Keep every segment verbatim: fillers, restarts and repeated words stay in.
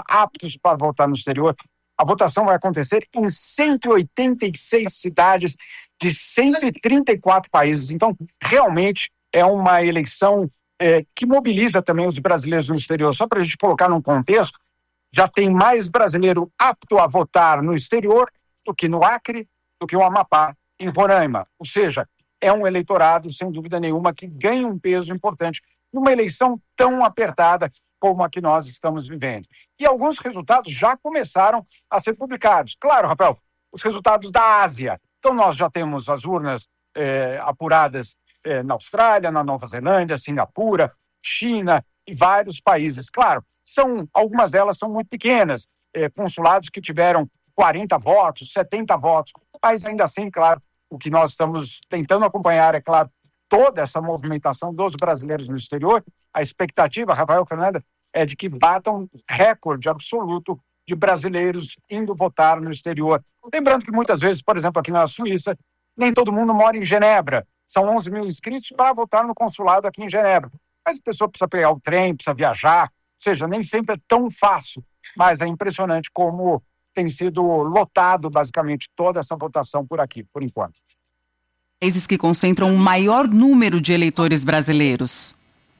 aptos para votar no exterior. A votação vai acontecer em cento e oitenta e seis cidades de cento e trinta e quatro países. Então, realmente é uma eleição é, que mobiliza também os brasileiros no exterior. Só para a gente colocar num contexto, já tem mais brasileiro apto a votar no exterior do que no Acre, do que o Amapá, em Roraima. Ou seja, é um eleitorado, sem dúvida nenhuma, que ganha um peso importante numa eleição tão apertada como a que nós estamos vivendo. E alguns resultados já começaram a ser publicados. Claro, Rafael, os resultados da Ásia. Então, nós já temos as urnas eh, apuradas eh, na Austrália, na Nova Zelândia, Singapura, China e vários países. Claro, são, algumas delas são muito pequenas, eh, consulados que tiveram quarenta votos, setenta votos, mas ainda assim, claro, o que nós estamos tentando acompanhar, é claro, toda essa movimentação dos brasileiros no exterior. A expectativa, Rafael, Fernanda, é de que batam recorde absoluto de brasileiros indo votar no exterior. Lembrando que muitas vezes, por exemplo, aqui na Suíça, nem todo mundo mora em Genebra. São onze mil inscritos para votar no consulado aqui em Genebra. Mas a pessoa precisa pegar o trem, precisa viajar, ou seja, nem sempre é tão fácil, mas é impressionante como tem sido lotado, basicamente, toda essa votação por aqui, por enquanto. Países que concentram o maior número de eleitores brasileiros?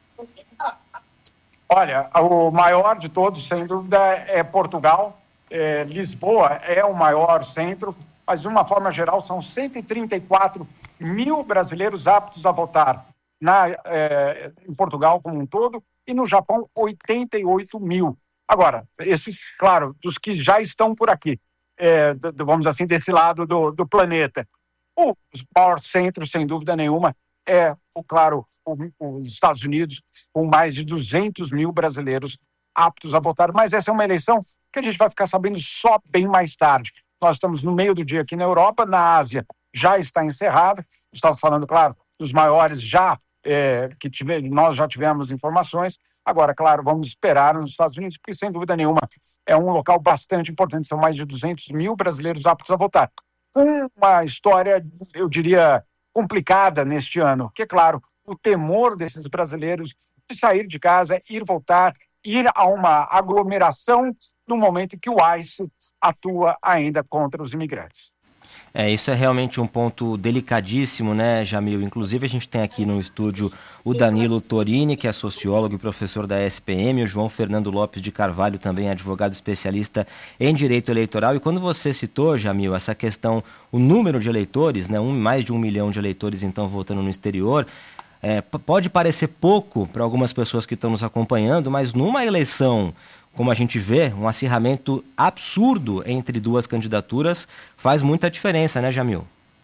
Olha, o maior de todos, sem dúvida, é Portugal. É, Lisboa é o maior centro, mas, de uma forma geral, são cento e trinta e quatro mil brasileiros aptos a votar na, é, em Portugal como um todo, e no Japão, oitenta e oito mil. Agora, esses, claro, dos que já estão por aqui, é, vamos assim, desse lado do, do planeta. O maior centro, sem dúvida nenhuma, é, o, claro, o, os Estados Unidos, com mais de duzentos mil brasileiros aptos a votar. Mas essa é uma eleição que a gente vai ficar sabendo só bem mais tarde. Nós estamos no meio do dia aqui na Europa, na Ásia já está encerrada. Estava falando, claro, dos maiores já, é, que tive, nós já tivemos informações. Agora, claro, vamos esperar nos Estados Unidos, porque, sem dúvida nenhuma, é um local bastante importante. São mais de duzentos mil brasileiros aptos a votar. Uma história, eu diria, complicada neste ano, que, é claro, o temor desses brasileiros de sair de casa, ir votar, ir a uma aglomeração no momento em que o ICE atua ainda contra os imigrantes. É, isso é realmente um ponto delicadíssimo, né, Jamil? Inclusive, a gente tem aqui no estúdio o Danilo Torini, que é sociólogo e professor da S P M, o João Fernando Lopes de Carvalho, também advogado especialista em direito eleitoral. E quando você citou, Jamil, essa questão, o número de eleitores, né, um, mais de um milhão de eleitores, então, votando no exterior, é, pode parecer pouco para algumas pessoas que estão nos acompanhando, mas numa eleição, como a gente vê, um acirramento absurdo entre duas candidaturas faz muita diferença, né, Jamil?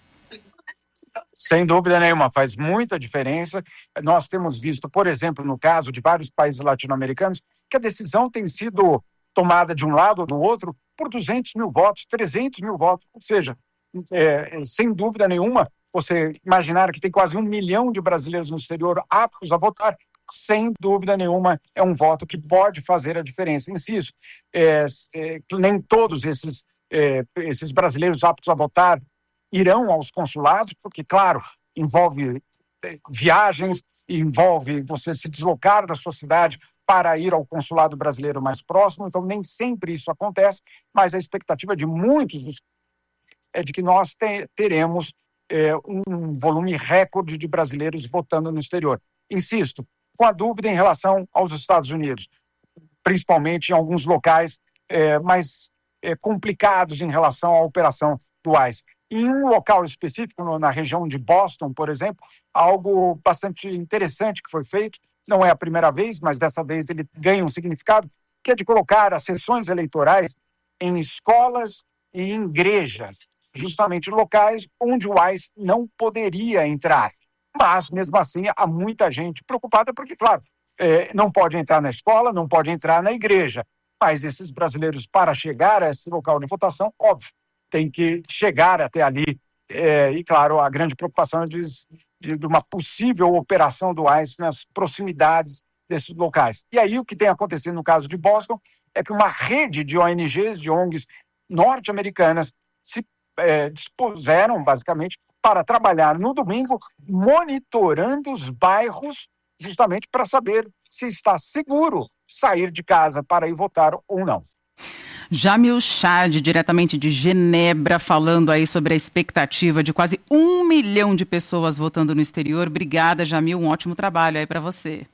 Sem dúvida nenhuma, faz muita diferença. Nós temos visto, por exemplo, no caso de vários países latino-americanos, que a decisão tem sido tomada de um lado ou do outro por duzentos mil votos, trezentos mil votos. Ou seja, é, sem dúvida nenhuma, você imaginar que tem quase um milhão de brasileiros no exterior aptos a votar, sem dúvida nenhuma, é um voto que pode fazer a diferença. Insisto, é, é, nem todos esses, é, esses brasileiros aptos a votar irão aos consulados, porque, claro, envolve é, viagens, envolve você se deslocar da sua cidade para ir ao consulado brasileiro mais próximo, então nem sempre isso acontece, mas a expectativa de muitos dos é de que nós te, teremos é, um volume recorde de brasileiros votando no exterior. Insisto, com a dúvida em relação aos Estados Unidos, principalmente em alguns locais é, mais é, complicados em relação à operação do ICE. Em um local específico, no, na região de Boston, por exemplo, algo bastante interessante que foi feito, não é a primeira vez, mas dessa vez ele ganha um significado, que é de colocar as sessões eleitorais em escolas e em igrejas, justamente locais onde o ICE não poderia entrar. Mas, mesmo assim, há muita gente preocupada porque, claro, é, não pode entrar na escola, não pode entrar na igreja. Mas esses brasileiros, para chegar a esse local de votação, óbvio, tem que chegar até ali. É, e, claro, a grande preocupação é de, de, de uma possível operação do ICE nas proximidades desses locais. E aí, o que tem acontecido no caso de Boston é que uma rede de O N Gs, de O N Gs norte-americanas, se é, dispuseram, basicamente, para trabalhar no domingo, monitorando os bairros, justamente para saber se está seguro sair de casa para ir votar ou não. Jamil Chad, diretamente de Genebra, falando aí sobre a expectativa de quase um milhão de pessoas votando no exterior. Obrigada, Jamil, um ótimo trabalho aí para você.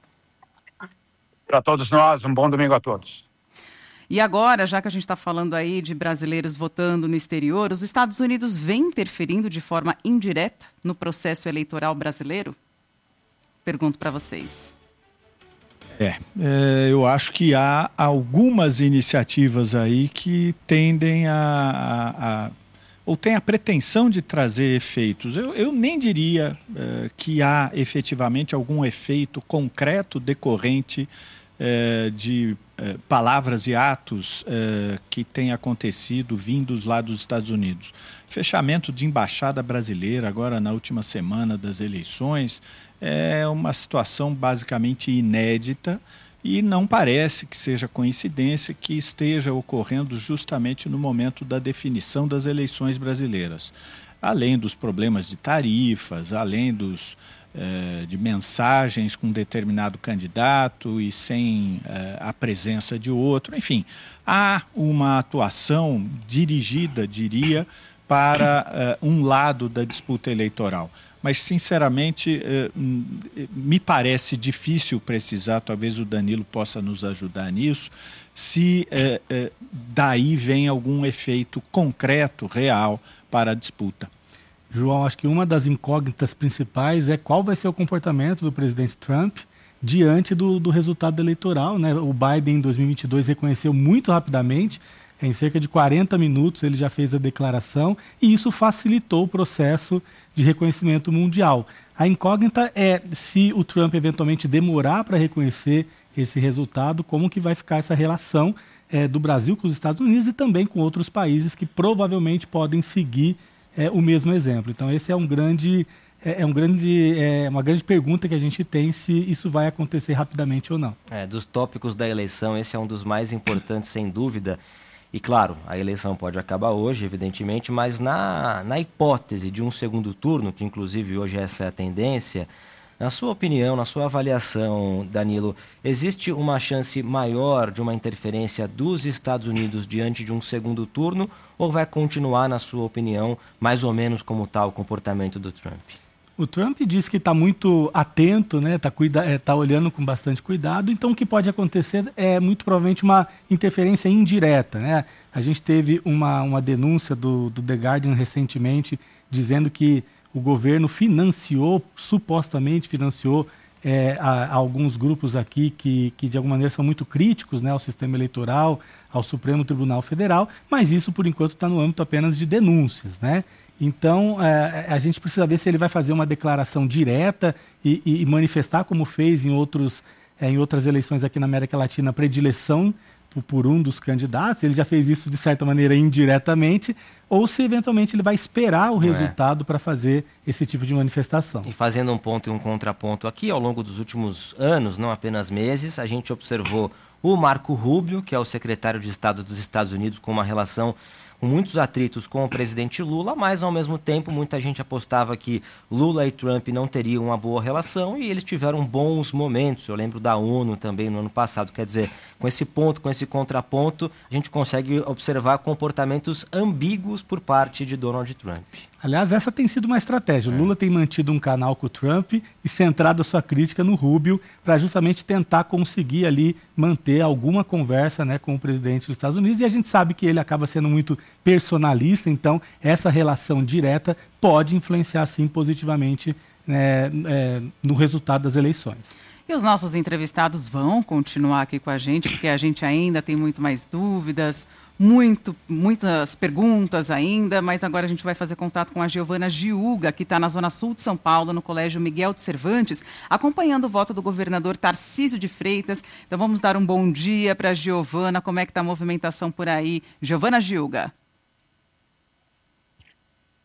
Para todos nós, um bom domingo a todos. E agora, já que a gente está falando aí de brasileiros votando no exterior, os Estados Unidos vêm interferindo de forma indireta no processo eleitoral brasileiro? Pergunto para vocês. É, é, eu acho que há algumas iniciativas aí que tendem a, a, a ou têm a pretensão de trazer efeitos. Eu, eu nem diria é, que há efetivamente algum efeito concreto decorrente é, de é, palavras e atos é, que têm acontecido vindos lá dos Estados Unidos. Fechamento de embaixada brasileira agora na última semana das eleições é uma situação basicamente inédita e não parece que seja coincidência que esteja ocorrendo justamente no momento da definição das eleições brasileiras. Além dos problemas de tarifas, além dos, eh, de mensagens com determinado candidato e sem eh, a presença de outro, enfim, há uma atuação dirigida, diria, para eh, um lado da disputa eleitoral. Mas, sinceramente, me parece difícil precisar, talvez o Danilo possa nos ajudar nisso, se daí vem algum efeito concreto, real, para a disputa. João, acho que uma das incógnitas principais é qual vai ser o comportamento do presidente Trump diante do, do resultado eleitoral, né? O Biden, em dois mil e vinte e dois, reconheceu muito rapidamente, em cerca de quarenta minutos ele já fez a declaração e isso facilitou o processo de reconhecimento mundial. A incógnita é se o Trump eventualmente demorar para reconhecer esse resultado, como que vai ficar essa relação é, do Brasil com os Estados Unidos e também com outros países que provavelmente podem seguir é, o mesmo exemplo. Então esse é um grande, é, é um grande, é uma grande pergunta que a gente tem, se isso vai acontecer rapidamente ou não. É, dos tópicos da eleição, esse é um dos mais importantes, sem dúvida. E claro, a eleição pode acabar hoje, evidentemente, mas na, na hipótese de um segundo turno, que inclusive hoje essa é a tendência, na sua opinião, na sua avaliação, Danilo, existe uma chance maior de uma interferência dos Estados Unidos diante de um segundo turno ou vai continuar, na sua opinião, mais ou menos como está o comportamento do Trump? O Trump diz que está muito atento, né? Está é, tá olhando com bastante cuidado, então o que pode acontecer é muito provavelmente uma interferência indireta, né? A gente teve uma, uma denúncia do, do The Guardian recentemente dizendo que o governo financiou, supostamente financiou é, a, a alguns grupos aqui que, que de alguma maneira são muito críticos, né, ao sistema eleitoral, ao Supremo Tribunal Federal, mas isso por enquanto está no âmbito apenas de denúncias, né? Então, é, a gente precisa ver se ele vai fazer uma declaração direta e, e manifestar, como fez em, outros, é, em outras eleições aqui na América Latina, a predileção por, por um dos candidatos. Ele já fez isso, de certa maneira, indiretamente, ou se eventualmente ele vai esperar o resultado é. para fazer esse tipo de manifestação. E fazendo um ponto e um contraponto aqui, ao longo dos últimos anos, não apenas meses, a gente observou o Marco Rubio, que é o secretário de Estado dos Estados Unidos, com uma relação com muitos atritos com o presidente Lula, mas ao mesmo tempo muita gente apostava que Lula e Trump não teriam uma boa relação e eles tiveram bons momentos. Eu lembro da ONU também no ano passado. Quer dizer, com esse ponto, com esse contraponto, a gente consegue observar comportamentos ambíguos por parte de Donald Trump. Aliás, essa tem sido uma estratégia. O Lula tem mantido um canal com o Trump e centrado a sua crítica no Rubio para justamente tentar conseguir ali manter alguma conversa, né, com o presidente dos Estados Unidos. E a gente sabe que ele acaba sendo muito personalista, então essa relação direta pode influenciar, sim, positivamente, né, é, no resultado das eleições. E os nossos entrevistados vão continuar aqui com a gente, porque a gente ainda tem muito mais dúvidas, muito, muitas perguntas ainda, mas agora a gente vai fazer contato com a Giovana Giuga, que está na Zona Sul de São Paulo, no Colégio Miguel de Cervantes, acompanhando o voto do governador Tarcísio de Freitas. Então vamos dar um bom dia para a Giovana. Como é que está a movimentação por aí? Giovana Giuga.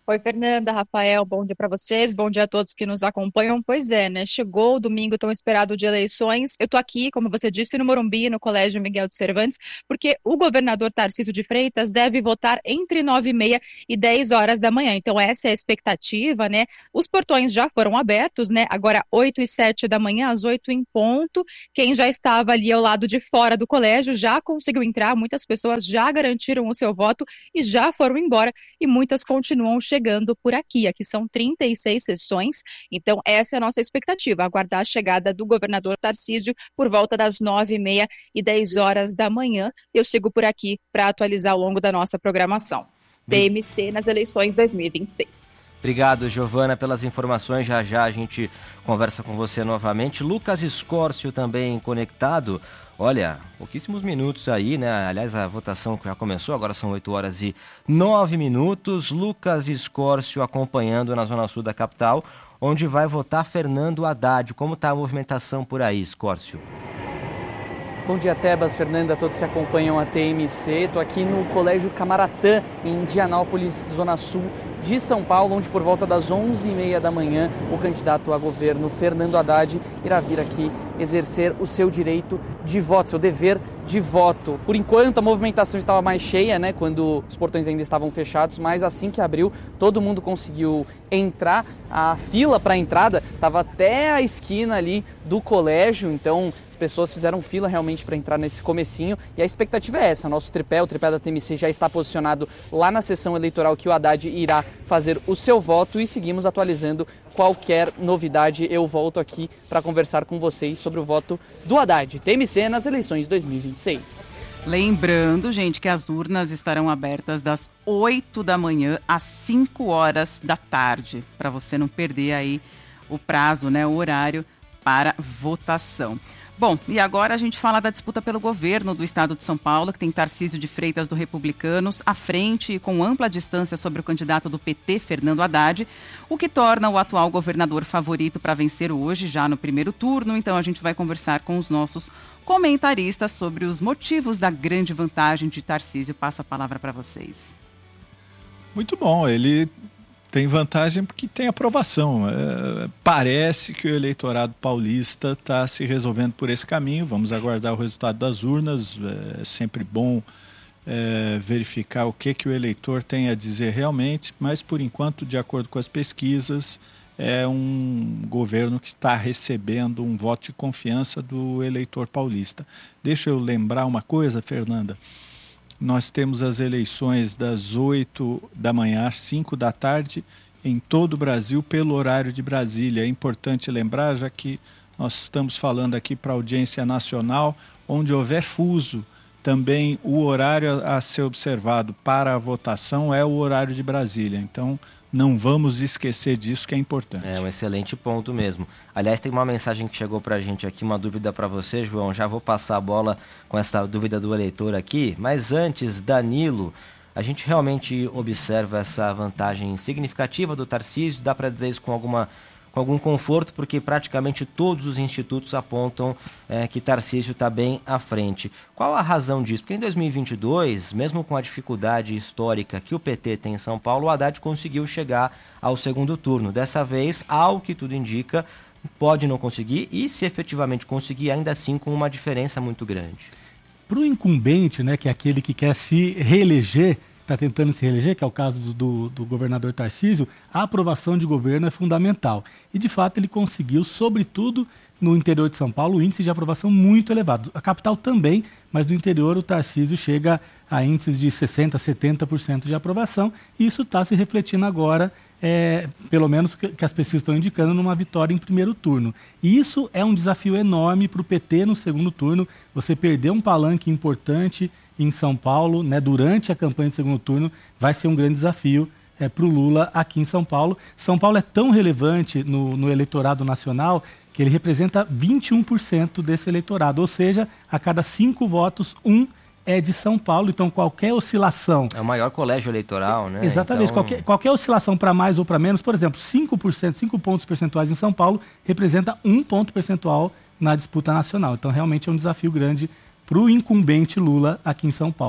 Oi, Fernanda, Rafael, bom dia para vocês, bom dia a todos que nos acompanham. Pois é, né? Chegou o domingo tão esperado de eleições. Eu tô aqui, como você disse, no Morumbi, no Colégio Miguel de Cervantes, porque o governador Tarcísio de Freitas deve votar entre nove e meia e dez horas da manhã. Então, essa é a expectativa, né? Os portões já foram abertos, né? Agora, oito e sete da manhã, às oito em ponto. Quem já estava ali ao lado de fora do colégio já conseguiu entrar, muitas pessoas já garantiram o seu voto e já foram embora, e muitas continuam chegando. chegando por aqui. Aqui são trinta e seis sessões, então essa é a nossa expectativa, aguardar a chegada do governador Tarcísio por volta das nove e meia e dez horas da manhã. Eu sigo por aqui para atualizar ao longo da nossa programação. T M C nas eleições dois mil e vinte e seis. Obrigado, Giovana, pelas informações. Já já a gente conversa com você novamente. Lucas Escórcio também conectado. Olha, pouquíssimos minutos aí, né? Aliás, a votação já começou, agora são oito horas e nove minutos. Lucas Escórcio acompanhando na Zona Sul da capital, onde vai votar Fernando Haddad. Como está a movimentação por aí, Escórcio? Bom dia, Tebas, Fernanda, a todos que acompanham a T M C. Estou aqui no Colégio Camaratã, em Indianópolis, Zona Sul de São Paulo, onde por volta das onze e meia da manhã o candidato a governo Fernando Haddad irá vir aqui exercer o seu direito de voto, seu dever de voto. Por enquanto a movimentação estava mais cheia, né, quando os portões ainda estavam fechados, mas assim que abriu, todo mundo conseguiu entrar. A fila para a entrada estava até a esquina ali do colégio, então as pessoas fizeram fila realmente para entrar nesse comecinho, e a expectativa é essa. Nosso tripé, o tripé da T M C, já está posicionado lá na sessão eleitoral que o Haddad irá fazer o seu voto, e seguimos atualizando qualquer novidade. Eu volto aqui para conversar com vocês sobre o voto do Haddad. T M C nas eleições de dois mil e vinte e seis. Lembrando, gente, que as urnas estarão abertas das oito da manhã às cinco horas da tarde, para você não perder aí o prazo, né, o horário para votação. Bom, e agora a gente fala da disputa pelo governo do estado de São Paulo, que tem Tarcísio de Freitas do Republicanos à frente e com ampla distância sobre o candidato do P T, Fernando Haddad, o que torna o atual governador favorito para vencer hoje, já no primeiro turno. Então a gente vai conversar com os nossos comentaristas sobre os motivos da grande vantagem de Tarcísio. Passo a palavra para vocês. Muito bom, ele tem vantagem porque tem aprovação. É, parece que o eleitorado paulista está se resolvendo por esse caminho. Vamos aguardar o resultado das urnas. É sempre bom é, verificar o que, que o eleitor tem a dizer realmente, mas por enquanto, de acordo com as pesquisas, é um governo que está recebendo um voto de confiança do eleitor paulista. Deixa eu lembrar uma coisa, Fernanda. Nós temos as eleições das oito da manhã às cinco da tarde em todo o Brasil pelo horário de Brasília. É importante lembrar, já que nós estamos falando aqui para a audiência nacional, onde houver fuso, também o horário a ser observado para a votação é o horário de Brasília. Então, não vamos esquecer disso, que é importante. É um excelente ponto mesmo. Aliás, tem uma mensagem que chegou para a gente aqui, uma dúvida para você, João. Já vou passar a bola com essa dúvida do eleitor aqui. Mas antes, Danilo, a gente realmente observa essa vantagem significativa do Tarcísio. Dá para dizer isso com alguma... com algum conforto, porque praticamente todos os institutos apontam é, que Tarcísio está bem à frente. Qual a razão disso? Porque em dois mil e vinte e dois, mesmo com a dificuldade histórica que o P T tem em São Paulo, o Haddad conseguiu chegar ao segundo turno. Dessa vez, ao que tudo indica, pode não conseguir, e se efetivamente conseguir, ainda assim com uma diferença muito grande. Para o incumbente, né, que é aquele que quer se reeleger, está tentando se reeleger, que é o caso do, do, do governador Tarcísio, a aprovação de governo é fundamental. E, de fato, ele conseguiu, sobretudo no interior de São Paulo, índice de aprovação muito elevado. A capital também, mas no interior o Tarcísio chega a índices de sessenta por cento, setenta por cento de aprovação, e isso está se refletindo agora, é, pelo menos que, que as pesquisas estão indicando, numa vitória em primeiro turno. E isso é um desafio enorme para o P T no segundo turno. Você perdeu um palanque importante em São Paulo, né, durante a campanha de segundo turno, vai ser um grande desafio é, para o Lula aqui em São Paulo. São Paulo é tão relevante no, no eleitorado nacional que ele representa vinte e um por cento desse eleitorado, ou seja, a cada cinco votos, um é de São Paulo. Então qualquer oscilação... É o maior colégio eleitoral, né? Exatamente. Então... Qualquer, qualquer oscilação para mais ou para menos, por exemplo, cinco por cento, cinco pontos percentuais em São Paulo, representa um ponto percentual na disputa nacional. Então realmente é um desafio grande para o incumbente Lula aqui em São Paulo.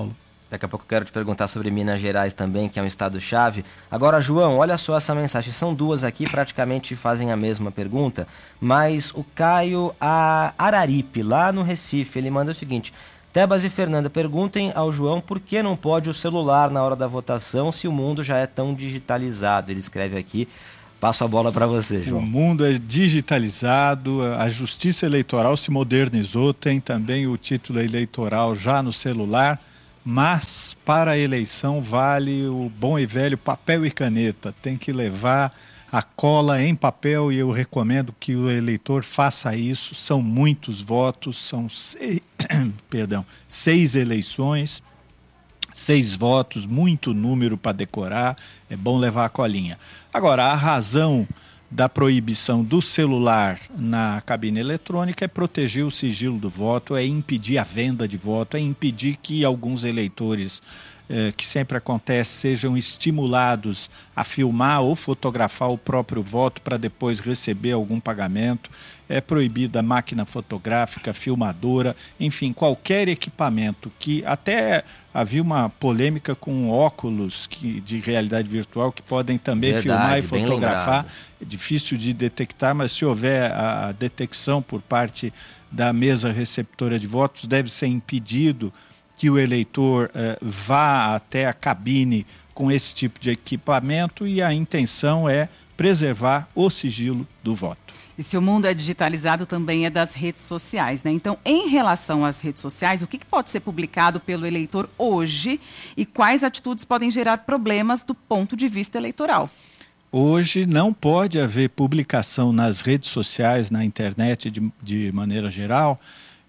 Daqui a pouco eu quero te perguntar sobre Minas Gerais também, que é um estado-chave. Agora, João, olha só essa mensagem. São duas aqui, praticamente fazem a mesma pergunta, mas o Caio Araripe, lá no Recife, ele manda o seguinte: Tebas e Fernanda, perguntem ao João por que não pode o celular na hora da votação se o mundo já é tão digitalizado. Ele escreve aqui. Passo a bola para você, João. O mundo é digitalizado, a justiça eleitoral se modernizou, tem também o título eleitoral já no celular, mas para a eleição vale o bom e velho papel e caneta. Tem que levar a cola em papel e eu recomendo que o eleitor faça isso. São muitos votos, são seis, perdão, seis eleições. Seis votos, muito número para decorar, é bom levar a colinha. Agora, a razão da proibição do celular na cabine eletrônica é proteger o sigilo do voto, é impedir a venda de voto, é impedir que alguns eleitores, eh, que sempre acontece, sejam estimulados a filmar ou fotografar o próprio voto para depois receber algum pagamento. É proibida a máquina fotográfica, filmadora, enfim, qualquer equipamento que... Até havia uma polêmica com óculos que, de realidade virtual que podem também Verdade, filmar e fotografar. É difícil de detectar, mas se houver a detecção por parte da mesa receptora de votos, deve ser impedido que o eleitor eh, vá até a cabine com esse tipo de equipamento, e a intenção é preservar o sigilo do voto. E se o mundo é digitalizado, também é das redes sociais, né? Então, em relação às redes sociais, o que, que pode ser publicado pelo eleitor hoje e quais atitudes podem gerar problemas do ponto de vista eleitoral? Hoje não pode haver publicação nas redes sociais, na internet de, de maneira geral,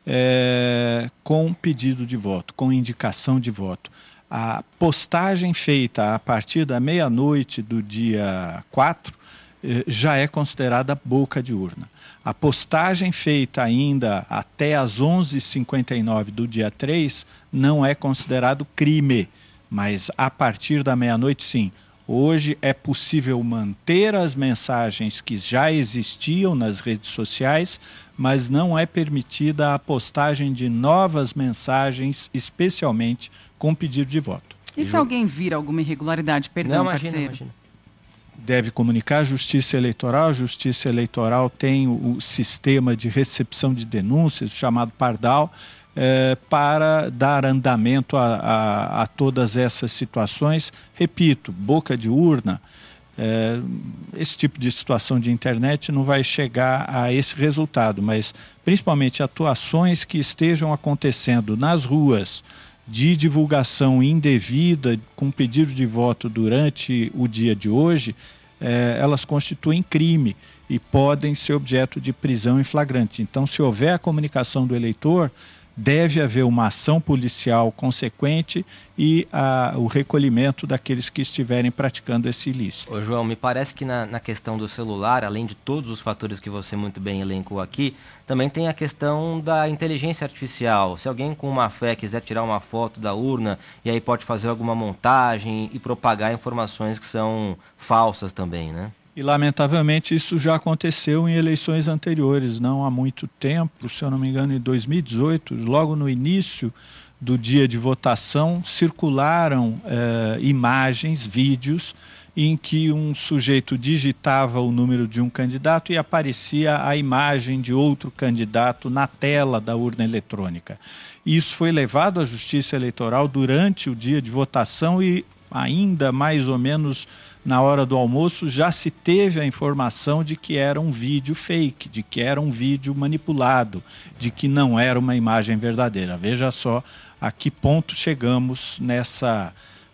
é, com pedido de voto, com indicação de voto. A postagem feita a partir da meia-noite do dia quatro já é considerada boca de urna. A postagem feita ainda até às onze e cinquenta e nove do dia três não é considerado crime, mas a partir da meia-noite, sim. Hoje é possível manter as mensagens que já existiam nas redes sociais, mas não é permitida a postagem de novas mensagens, especialmente com pedido de voto. E se alguém vir alguma irregularidade, perdão, não, imagina, parceiro? Imagina. Deve comunicar à Justiça Eleitoral. A Justiça Eleitoral tem o, o sistema de recepção de denúncias, chamado Pardal, eh, para dar andamento a, a, a todas essas situações. Repito, boca de urna, eh, esse tipo de situação de internet não vai chegar a esse resultado, mas principalmente atuações que estejam acontecendo nas ruas, de divulgação indevida, com pedido de voto durante o dia de hoje, eh, elas constituem crime e podem ser objeto de prisão em flagrante. Então, se houver a comunicação do eleitor, deve haver uma ação policial consequente e a, o recolhimento daqueles que estiverem praticando esse ilícito. Ô João, me parece que na, na questão do celular, além de todos os fatores que você muito bem elencou aqui, também tem a questão da inteligência artificial. Se alguém com má fé quiser tirar uma foto da urna e aí pode fazer alguma montagem e propagar informações que são falsas também, né? E, lamentavelmente, isso já aconteceu em eleições anteriores, não há muito tempo, se eu não me engano, em dois mil e dezoito, logo no início do dia de votação, circularam eh, imagens, vídeos, em que um sujeito digitava o número de um candidato e aparecia a imagem de outro candidato na tela da urna eletrônica. Isso foi levado à Justiça Eleitoral durante o dia de votação e ainda mais ou menos na hora do almoço já se teve a informação de que era um vídeo fake, de que era um vídeo manipulado, de que não era uma imagem verdadeira. Veja só a que ponto chegamos nessa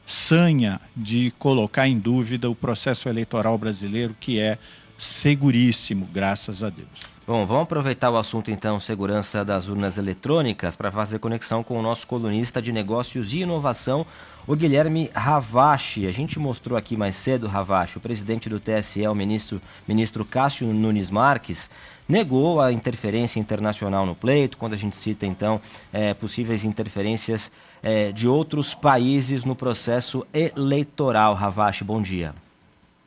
sanha de colocar em dúvida o processo eleitoral brasileiro, que é seguríssimo, graças a Deus. Bom, vamos aproveitar o assunto então, segurança das urnas eletrônicas, para fazer conexão com o nosso colunista de negócios e inovação, o Guilherme Ravache. A gente mostrou aqui mais cedo, Ravache, o presidente do T S E, o ministro, ministro Cássio Nunes Marques, negou a interferência internacional no pleito, quando a gente cita então é, possíveis interferências é, de outros países no processo eleitoral. Ravache, bom dia.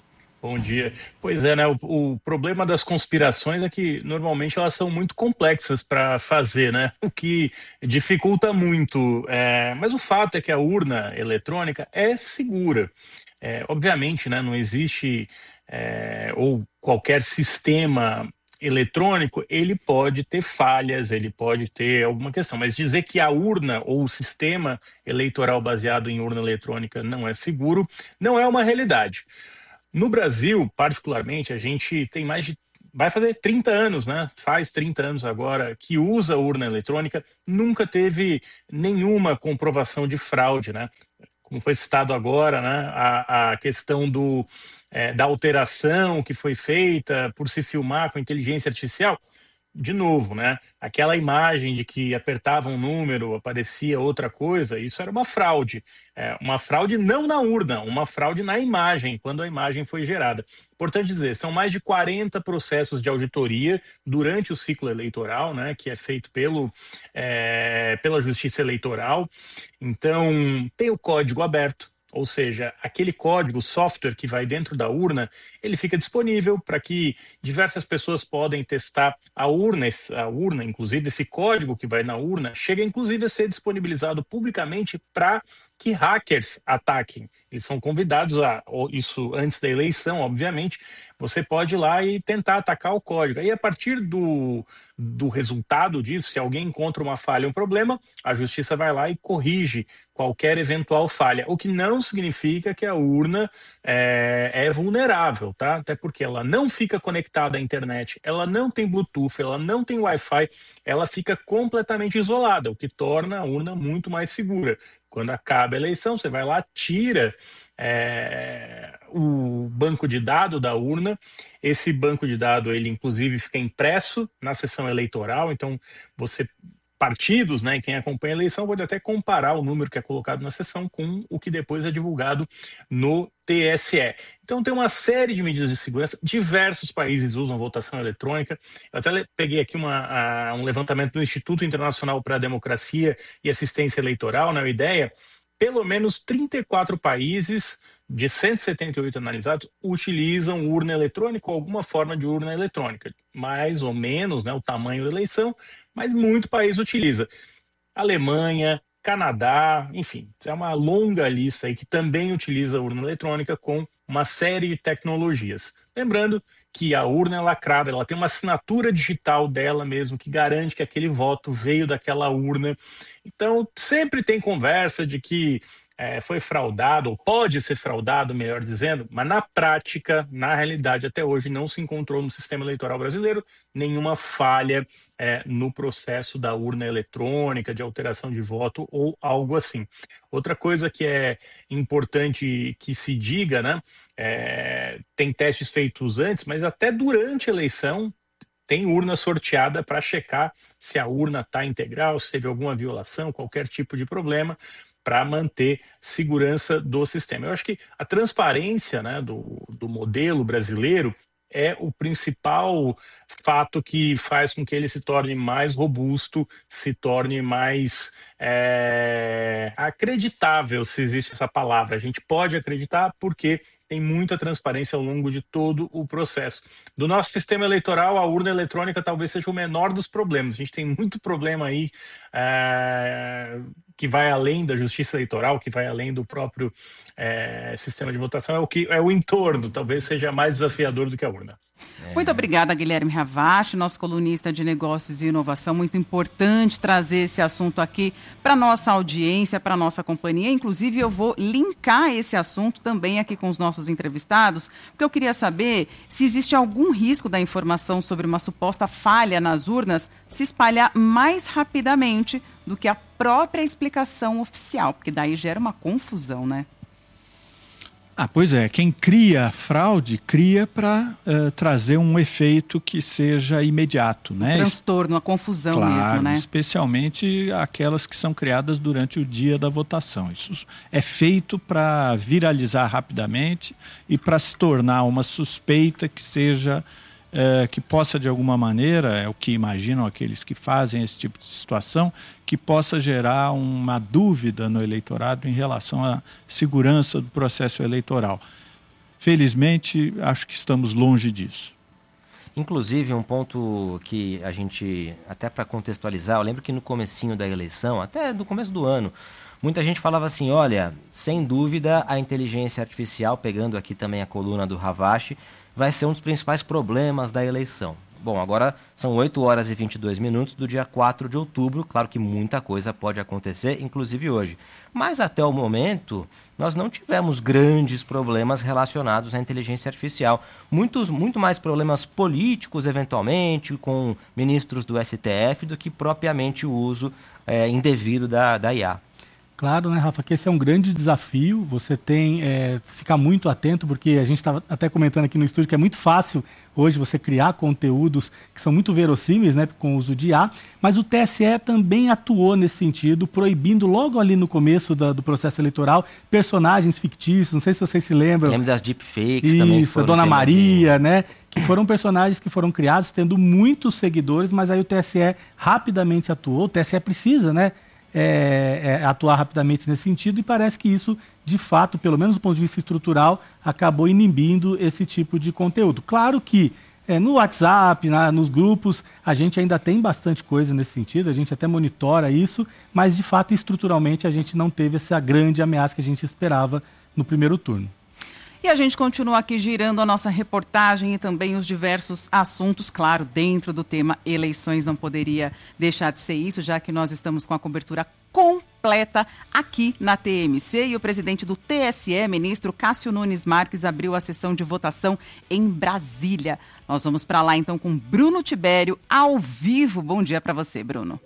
Bom dia. Pois é, né? O, o problema das conspirações é que normalmente elas são muito complexas para fazer, né? O que dificulta muito. É... Mas o fato é que a urna eletrônica é segura. É, obviamente, né? Não existe é, ou qualquer sistema eletrônico, ele pode ter falhas, ele pode ter alguma questão, mas dizer que a urna ou o sistema eleitoral baseado em urna eletrônica não é seguro, não é uma realidade. No Brasil, particularmente, a gente tem mais de, vai fazer trinta anos, né? Faz trinta anos agora que usa urna eletrônica, nunca teve nenhuma comprovação de fraude, né? Como foi citado agora, né? A, a questão do É, da alteração que foi feita por se filmar com inteligência artificial, de novo, né? Aquela imagem de que apertava um número, aparecia outra coisa, isso era uma fraude. É, uma fraude não na urna, uma fraude na imagem, quando a imagem foi gerada. Importante dizer, são mais de quarenta processos de auditoria durante o ciclo eleitoral, né? Que é feito pelo, é, pela Justiça Eleitoral. Então, tem o código aberto. Ou seja, aquele código, software que vai dentro da urna, ele fica disponível para que diversas pessoas podem testar a urna, a urna, inclusive esse código que vai na urna, chega inclusive a ser disponibilizado publicamente para que hackers ataquem. Eles são convidados a, isso antes da eleição, obviamente, você pode ir lá e tentar atacar o código. Aí, a partir do, do resultado disso, se alguém encontra uma falha, um problema, a justiça vai lá e corrige qualquer eventual falha, o que não significa que a urna é, é vulnerável, tá? Até porque ela não fica conectada à internet, ela não tem Bluetooth, ela não tem Wi-Fi, ela fica completamente isolada, o que torna a urna muito mais segura. Quando acaba a eleição, você vai lá, tira é, o banco de dados da urna. Esse banco de dados, ele inclusive fica impresso na sessão eleitoral, então você... partidos, né, quem acompanha a eleição pode até comparar o número que é colocado na sessão com o que depois é divulgado no T S E. Então tem uma série de medidas de segurança, diversos países usam votação eletrônica. Eu até peguei aqui uma, a, um levantamento do Instituto Internacional para a Democracia e Assistência Eleitoral, na ideia, pelo menos trinta e quatro países de cento e setenta e oito analisados utilizam urna eletrônica ou alguma forma de urna eletrônica, mais ou menos, né, o tamanho da eleição, mas muito país utiliza. Alemanha, Canadá, enfim, é uma longa lista aí que também utiliza urna eletrônica com uma série de tecnologias. Lembrando que a urna é lacrada, ela tem uma assinatura digital dela mesmo que garante que aquele voto veio daquela urna. Então, sempre tem conversa de que é, foi fraudado, ou pode ser fraudado, melhor dizendo, mas na prática, na realidade, até hoje não se encontrou no sistema eleitoral brasileiro nenhuma falha é, no processo da urna eletrônica, de alteração de voto ou algo assim. Outra coisa que é importante que se diga, né, é, tem testes feitos antes, mas até durante a eleição tem urna sorteada para checar se a urna está integral, se teve alguma violação, qualquer tipo de problema, para manter segurança do sistema. Eu acho que a transparência, né, do, do modelo brasileiro é o principal fato que faz com que ele se torne mais robusto, se torne mais é, acreditável, se existe essa palavra. A gente pode acreditar porque tem muita transparência ao longo de todo o processo. Do nosso sistema eleitoral, a urna eletrônica talvez seja o menor dos problemas. A gente tem muito problema aí é, que vai além da justiça eleitoral, que vai além do próprio é, sistema de votação, é o, que, é o entorno, talvez seja mais desafiador do que a urna. Muito obrigada, Guilherme Ravache, nosso colunista de negócios e inovação. Muito importante trazer esse assunto aqui para a nossa audiência, para a nossa companhia. Inclusive, eu vou linkar esse assunto também aqui com os nossos entrevistados, porque eu queria saber se existe algum risco da informação sobre uma suposta falha nas urnas se espalhar mais rapidamente do que a própria explicação oficial, porque daí gera uma confusão, né? Ah, pois é. Quem cria a fraude, cria para uh, trazer um efeito que seja imediato, né? Um transtorno, a confusão claro, mesmo, né? Especialmente aquelas que são criadas durante o dia da votação. Isso é feito para viralizar rapidamente e para se tornar uma suspeita que seja... É, que possa de alguma maneira, é o que imaginam aqueles que fazem esse tipo de situação, que possa gerar uma dúvida no eleitorado em relação à segurança do processo eleitoral. felizmente, acho que estamos longe disso. Inclusive, um ponto que a gente, até para contextualizar, eu lembro que no comecinho da eleição, até no começo do ano, muita gente falava assim, olha, sem dúvida a inteligência artificial, pegando aqui também a coluna do Ravache, vai ser um dos principais problemas da eleição. Bom, agora são oito horas e vinte e dois minutos do dia quatro de outubro, claro que muita coisa pode acontecer, inclusive hoje. Mas até o momento, nós não tivemos grandes problemas relacionados à inteligência artificial. Muitos, muito mais problemas políticos, eventualmente, com ministros do S T F, do que propriamente o uso é, indevido da, da I A. Claro, né, Rafa, que esse é um grande desafio, você tem é, ficar muito atento, porque a gente estava até comentando aqui no estúdio que é muito fácil hoje você criar conteúdos que são muito verossímeis, né, com o uso de I A, mas o T S E também atuou nesse sentido, proibindo logo ali no começo da, do processo eleitoral personagens fictícios, não sei se vocês se lembram. Lembro das deepfakes Isso, também. Isso, a Dona Maria, né, que foram personagens que foram criados tendo muitos seguidores, mas aí o T S E rapidamente atuou, o T S E precisa, né, É, é, atuar rapidamente nesse sentido, e parece que isso, de fato, pelo menos do ponto de vista estrutural, acabou inibindo esse tipo de conteúdo. Claro que é, no WhatsApp, na, nos grupos, a gente ainda tem bastante coisa nesse sentido, a gente até monitora isso, mas, de fato, estruturalmente, a gente não teve essa grande ameaça que a gente esperava no primeiro turno. E a gente continua aqui girando a nossa reportagem e também os diversos assuntos, claro, dentro do tema eleições, não poderia deixar de ser isso, já que nós estamos com a cobertura completa aqui na T M C, e o presidente do T S E, ministro Cássio Nunes Marques, abriu a sessão de votação em Brasília. Nós vamos para lá então com Bruno Tibério, ao vivo. Bom dia para você, Bruno.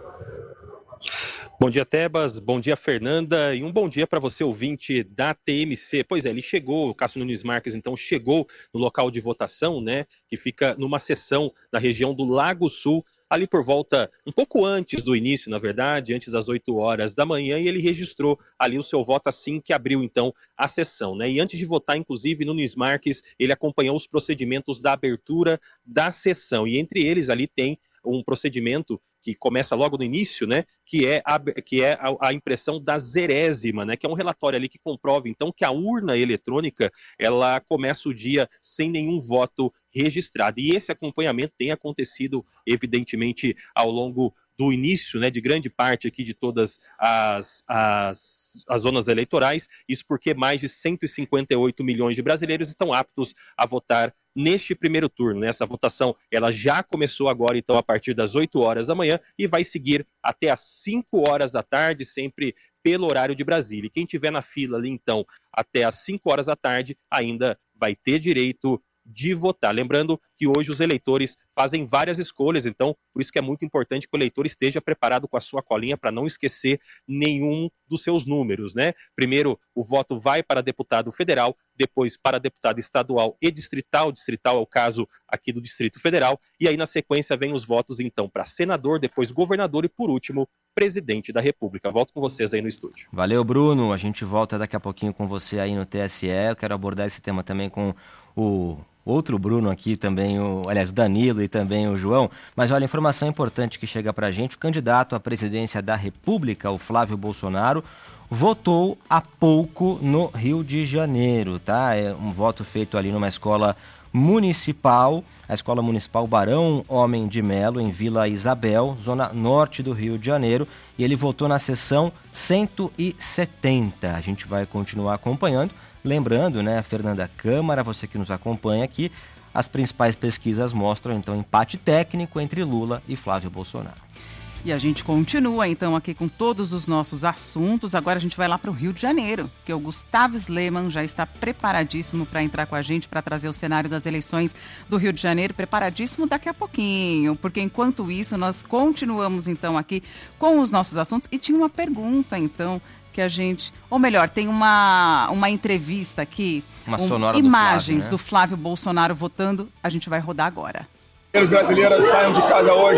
Bom dia, Tebas. Bom dia, Fernanda. E um bom dia para você, ouvinte da T M C. Pois é, ele chegou, o Cássio Nunes Marques, então, chegou no local de votação, né, que fica numa seção na região do Lago Sul, ali por volta, um pouco antes do início, na verdade, antes das oito horas da manhã, e ele registrou ali o seu voto assim que abriu, então, a sessão, né? E antes de votar, inclusive, Nunes Marques, ele acompanhou os procedimentos da abertura da sessão, e entre eles ali tem um procedimento que começa logo no início, né, que é a, que é a, a impressão da zerésima, né, que é um relatório ali que comprova, então, que a urna eletrônica, ela começa o dia sem nenhum voto registrado. E esse acompanhamento tem acontecido, evidentemente, ao longo do início, né, de grande parte aqui de todas as, as, as zonas eleitorais, isso porque mais de cento e cinquenta e oito milhões de brasileiros estão aptos a votar neste primeiro turno, né? Essa votação, ela já começou agora, então, a partir das oito horas da manhã, e vai seguir até às cinco horas da tarde, sempre pelo horário de Brasília. E quem estiver na fila ali, então, até às cinco horas da tarde, ainda vai ter direito de votar. Lembrando que hoje os eleitores fazem várias escolhas, então por isso que é muito importante que o eleitor esteja preparado com a sua colinha para não esquecer nenhum dos seus números, né? Primeiro, o voto vai para deputado federal, depois para deputado estadual e distrital, distrital é o caso aqui do Distrito Federal, e aí na sequência vem os votos então para senador, depois governador e por último, presidente da República. Volto com vocês aí no estúdio. Valeu, Bruno, a gente volta daqui a pouquinho com você aí no T S E, eu quero abordar esse tema também com o outro Bruno aqui também, o, aliás, o Danilo e também o João, mas olha, informação importante que chega pra gente, o candidato à presidência da República, o Flávio Bolsonaro, votou há pouco no Rio de Janeiro, tá? É um voto feito ali numa escola municipal, a Escola Municipal Barão Homem de Melo, em Vila Isabel, zona norte do Rio de Janeiro, e ele votou na sessão cento e setenta. A gente vai continuar acompanhando. Lembrando, né, Fernanda Câmara, você que nos acompanha aqui, as principais pesquisas mostram, então, empate técnico entre Lula e Flávio Bolsonaro. E a gente continua, então, aqui com todos os nossos assuntos. Agora a gente vai lá para o Rio de Janeiro, que o Gustavo Sleman já está preparadíssimo para entrar com a gente, para trazer o cenário das eleições do Rio de Janeiro. Preparadíssimo daqui a pouquinho, porque enquanto isso nós continuamos, então, aqui com os nossos assuntos. E tinha uma pergunta, então, que a gente... Ou melhor, tem uma, uma entrevista aqui, uma um, sonora imagens do Flávio, né? do Flávio Bolsonaro votando. A gente vai rodar agora. Os brasileiros saiam de casa hoje.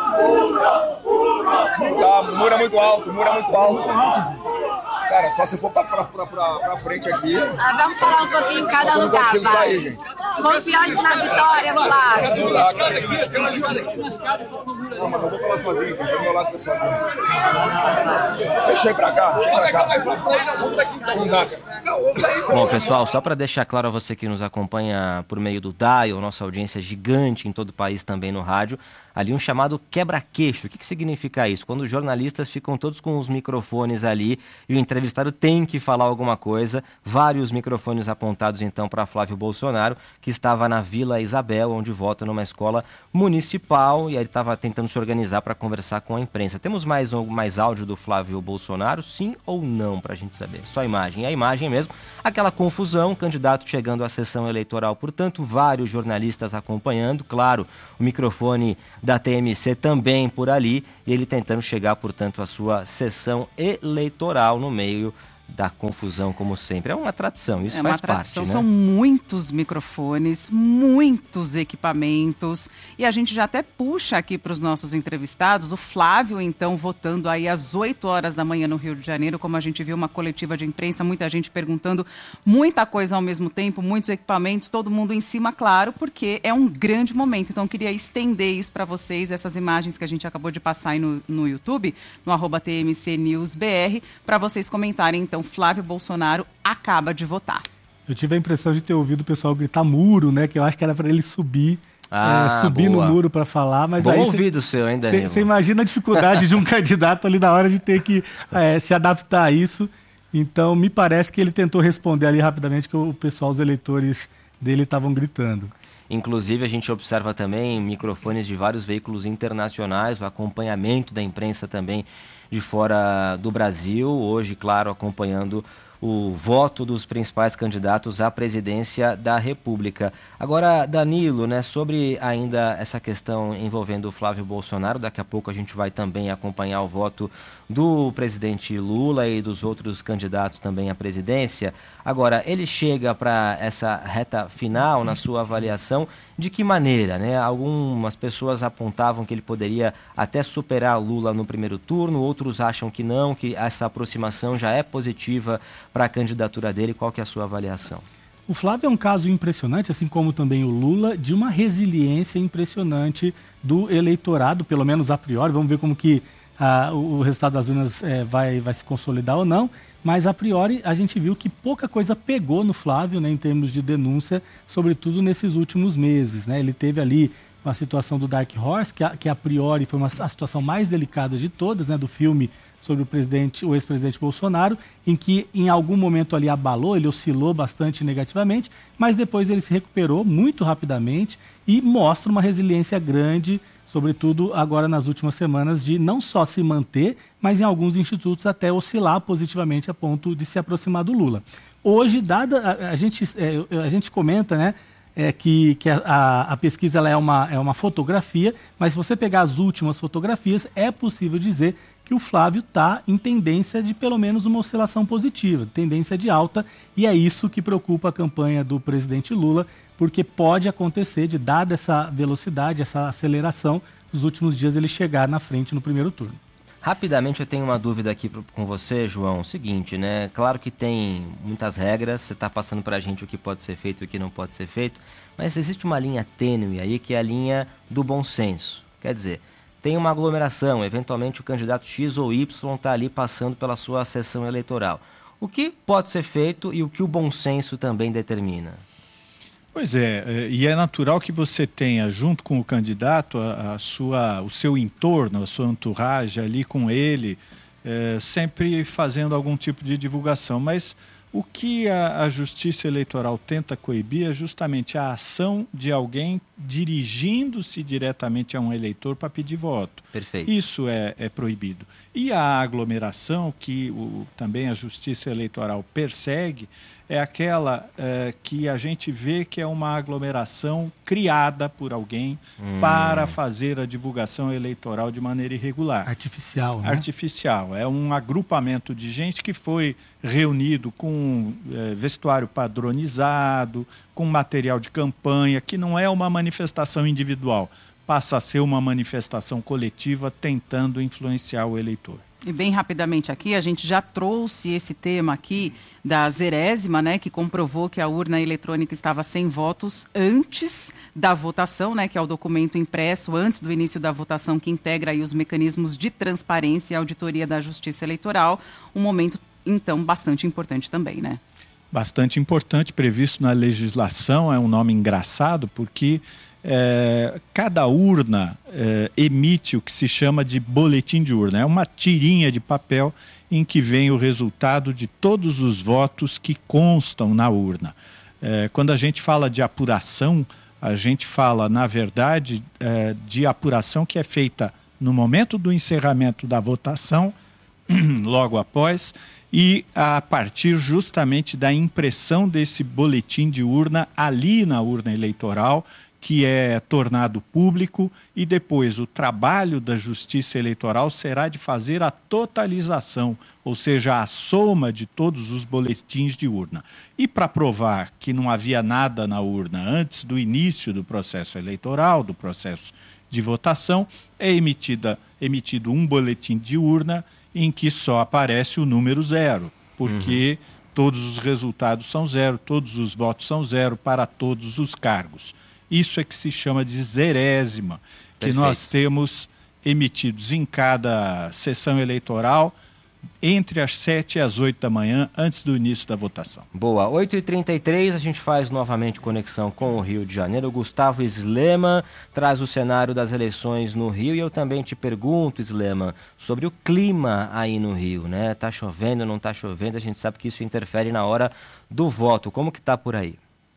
Tá, mura muito alto, mura muito alto. Cara, só se for pra, pra, pra, pra, pra frente aqui. Ah, vamos falar um pouquinho em cada eu lugar. Não consigo vai. sair, gente. Confiante na vitória, Flávio. Não dá, cara. Não, mas eu vou falar sozinho, tem do meu lado pessoal. Deixa eu ir pra cá, deixa eu ir pra cá. Não dá, cara. Bom, pessoal, só para deixar claro a você que nos acompanha por meio do Dial, nossa audiência gigante em todo o país, também no rádio, ali um chamado quebra-queixo. O que, que significa isso? Quando os jornalistas ficam todos com os microfones ali e o entrevistado tem que falar alguma coisa, vários microfones apontados então para Flávio Bolsonaro, que estava na Vila Isabel, onde vota numa escola municipal, e ele estava tentando se organizar para conversar com a imprensa. Temos mais, mais áudio do Flávio Bolsonaro, sim ou não, para a gente saber? Só a imagem. A imagem mesmo, aquela confusão, candidato chegando à sessão eleitoral, portanto, vários jornalistas acompanhando, claro, o microfone da T M C também por ali, e ele tentando chegar, portanto, à sua sessão eleitoral no meio da confusão, como sempre. É uma tradição, isso é faz uma tradição, parte, né? São muitos microfones, muitos equipamentos, e a gente já até puxa aqui para os nossos entrevistados, o Flávio, então, votando aí às oito horas da manhã no Rio de Janeiro, como a gente viu, uma coletiva de imprensa, muita gente perguntando muita coisa ao mesmo tempo, muitos equipamentos, todo mundo em cima, claro, porque é um grande momento. Então, eu queria estender isso para vocês, essas imagens que a gente acabou de passar aí no, no YouTube, no arroba T M C News B R, para vocês comentarem, então, Flávio Bolsonaro acaba de votar. Eu tive a impressão de ter ouvido o pessoal gritar muro, né? Que eu acho que era para ele subir, ah, é, subir boa. no muro para falar. Mas Bom aí ouvido seu, hein, Danilo? Você imagina a dificuldade de um candidato ali na hora de ter que é, se adaptar a isso. Então, me parece que ele tentou responder ali rapidamente que o pessoal, os eleitores dele estavam gritando. Inclusive, a gente observa também microfones de vários veículos internacionais, o acompanhamento da imprensa também de fora do Brasil, hoje, claro, acompanhando o voto dos principais candidatos à presidência da República. Agora, Danilo, né, sobre ainda essa questão envolvendo o Flávio Bolsonaro, daqui a pouco a gente vai também acompanhar o voto do presidente Lula e dos outros candidatos também à presidência. Agora, ele chega para essa reta final, na sua avaliação, de que maneira, né? Algumas pessoas apontavam que ele poderia até superar Lula no primeiro turno, outros acham que não, que essa aproximação já é positiva para a candidatura dele. Qual que é a sua avaliação? O Flávio é um caso impressionante, assim como também o Lula, de uma resiliência impressionante do eleitorado, pelo menos a priori. Vamos ver como que ah, o resultado das urnas eh, vai, vai se consolidar ou não. Mas, a priori, a gente viu que pouca coisa pegou no Flávio, né, em termos de denúncia, sobretudo nesses últimos meses, né? Ele teve ali uma situação do Dark Horse, que a, que a priori foi uma, a situação mais delicada de todas, né, do filme sobre o presidente, o ex-presidente Bolsonaro, em que em algum momento ali abalou, ele oscilou bastante negativamente, mas depois ele se recuperou muito rapidamente e mostra uma resiliência grande, sobretudo agora nas últimas semanas, de não só se manter, mas em alguns institutos até oscilar positivamente a ponto de se aproximar do Lula. Hoje, dada a, a, gente, é, a gente comenta, né, é, que, que a, a pesquisa ela é, uma, é uma fotografia, mas se você pegar as últimas fotografias, é possível dizer que o Flávio está em tendência de pelo menos uma oscilação positiva, tendência de alta, e é isso que preocupa a campanha do presidente Lula, porque pode acontecer de, dada essa velocidade, essa aceleração, nos últimos dias ele chegar na frente no primeiro turno. Rapidamente eu tenho uma dúvida aqui com você, João. O seguinte, né? Claro que tem muitas regras, você está passando para a gente o que pode ser feito e o que não pode ser feito, mas existe uma linha tênue aí que é a linha do bom senso. Quer dizer, tem uma aglomeração, eventualmente o candidato X ou Y está ali passando pela sua sessão eleitoral. O que pode ser feito e o que o bom senso também determina? Pois é, e é natural que você tenha, junto com o candidato, a, a sua, o seu entorno, a sua entourage ali com ele, é, sempre fazendo algum tipo de divulgação. Mas o que a, a Justiça Eleitoral tenta coibir é justamente a ação de alguém dirigindo-se diretamente a um eleitor para pedir voto. Perfeito. Isso é, é proibido. E a aglomeração, que o, também a Justiça Eleitoral persegue, é aquela é, que a gente vê que é uma aglomeração criada por alguém hum. para fazer a divulgação eleitoral de maneira irregular. Artificial, né? Artificial. É um agrupamento de gente que foi reunido com é, vestuário padronizado, com material de campanha, que não é uma manifestação individual, passa a ser uma manifestação coletiva tentando influenciar o eleitor. E bem rapidamente aqui, a gente já trouxe esse tema aqui da Zerésima, né, que comprovou que a urna eletrônica estava sem votos antes da votação, né, que é o documento impresso antes do início da votação que integra aí os mecanismos de transparência e auditoria da Justiça Eleitoral. Um momento, então, bastante importante também, né? Bastante importante, previsto na legislação, é um nome engraçado, porque é, cada urna é, emite o que se chama de boletim de urna. É uma tirinha de papel em que vem o resultado de todos os votos que constam na urna. É, quando a gente fala de apuração, a gente fala, na verdade, é, de apuração que é feita no momento do encerramento da votação, logo após, e a partir justamente da impressão desse boletim de urna ali na urna eleitoral, que é tornado público, e depois o trabalho da Justiça Eleitoral será de fazer a totalização, ou seja, a soma de todos os boletins de urna. E para provar que não havia nada na urna antes do início do processo eleitoral, do processo de votação, é emitida, emitido um boletim de urna em que só aparece o número zero, porque uhum. todos os resultados são zero, todos os votos são zero para todos os cargos. Isso é que se chama de zerésima, que Perfeito. Nós temos emitidos em cada sessão eleitoral entre as sete e as oito da manhã, antes do início da votação. Boa, oito e trinta e três, a gente faz novamente conexão com o Rio de Janeiro. O Gustavo Slema traz o cenário das eleições no Rio, e eu também te pergunto, Slema, sobre o clima aí no Rio, né? Tá chovendo, não tá chovendo, a gente sabe que isso interfere na hora do voto. Como que tá por aí?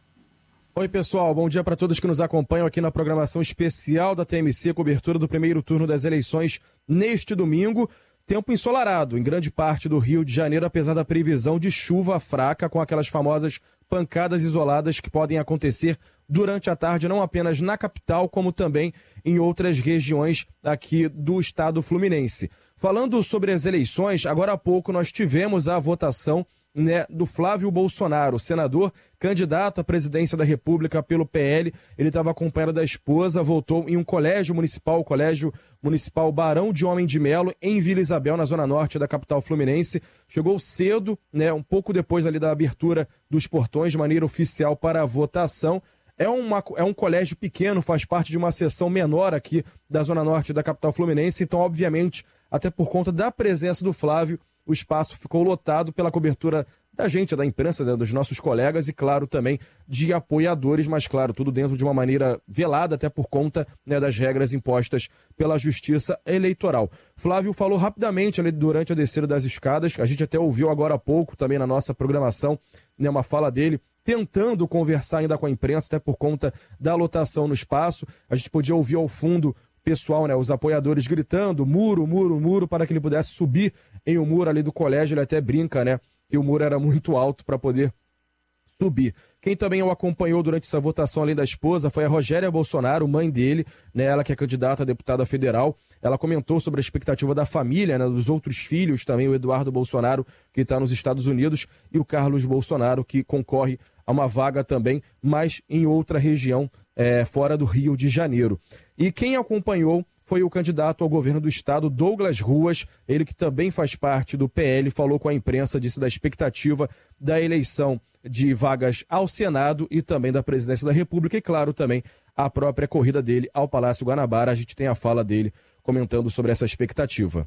Oi, pessoal, bom dia para todos que nos acompanham aqui na programação especial da T M C, cobertura do primeiro turno das eleições neste domingo. Tempo ensolarado em grande parte do Rio de Janeiro, apesar da previsão de chuva fraca, com aquelas famosas pancadas isoladas que podem acontecer durante a tarde, não apenas na capital, como também em outras regiões aqui do estado fluminense. Falando sobre as eleições, agora há pouco nós tivemos a votação, né, do Flávio Bolsonaro, senador, candidato à presidência da República pelo P L. Ele estava acompanhado da esposa, votou em um colégio municipal, o Colégio Municipal Barão de Homem de Melo, em Vila Isabel, na zona norte da capital fluminense. Chegou cedo, né, um pouco depois ali da abertura dos portões, de maneira oficial para a votação. É, uma, é um colégio pequeno, faz parte de uma seção menor aqui da zona norte da capital fluminense, então, obviamente, até por conta da presença do Flávio, o espaço ficou lotado pela cobertura da gente, da imprensa, né, dos nossos colegas e, claro, também de apoiadores, mas, claro, tudo dentro de uma maneira velada, até por conta, né, das regras impostas pela Justiça Eleitoral. Flávio falou rapidamente ali durante a descida das escadas, a gente até ouviu agora há pouco também na nossa programação, né, uma fala dele, tentando conversar ainda com a imprensa, até por conta da lotação no espaço. A gente podia ouvir ao fundo pessoal, né, os apoiadores gritando muro, muro, muro, para que ele pudesse subir em um muro ali do colégio. Ele até brinca, né, que o muro era muito alto para poder subir. Quem também o acompanhou durante essa votação, além da esposa, foi a Rogéria Bolsonaro, mãe dele, né, ela que é candidata a deputada federal. Ela comentou sobre a expectativa da família, né, dos outros filhos, também o Eduardo Bolsonaro, que está nos Estados Unidos, e o Carlos Bolsonaro, que concorre a uma vaga também, mas em outra região, é, fora do Rio de Janeiro. E quem acompanhou foi o candidato ao governo do estado, Douglas Ruas, ele que também faz parte do P L, falou com a imprensa, disse da expectativa da eleição de vagas ao Senado e também da presidência da República, e claro, também a própria corrida dele ao Palácio Guanabara. A gente tem a fala dele comentando sobre essa expectativa.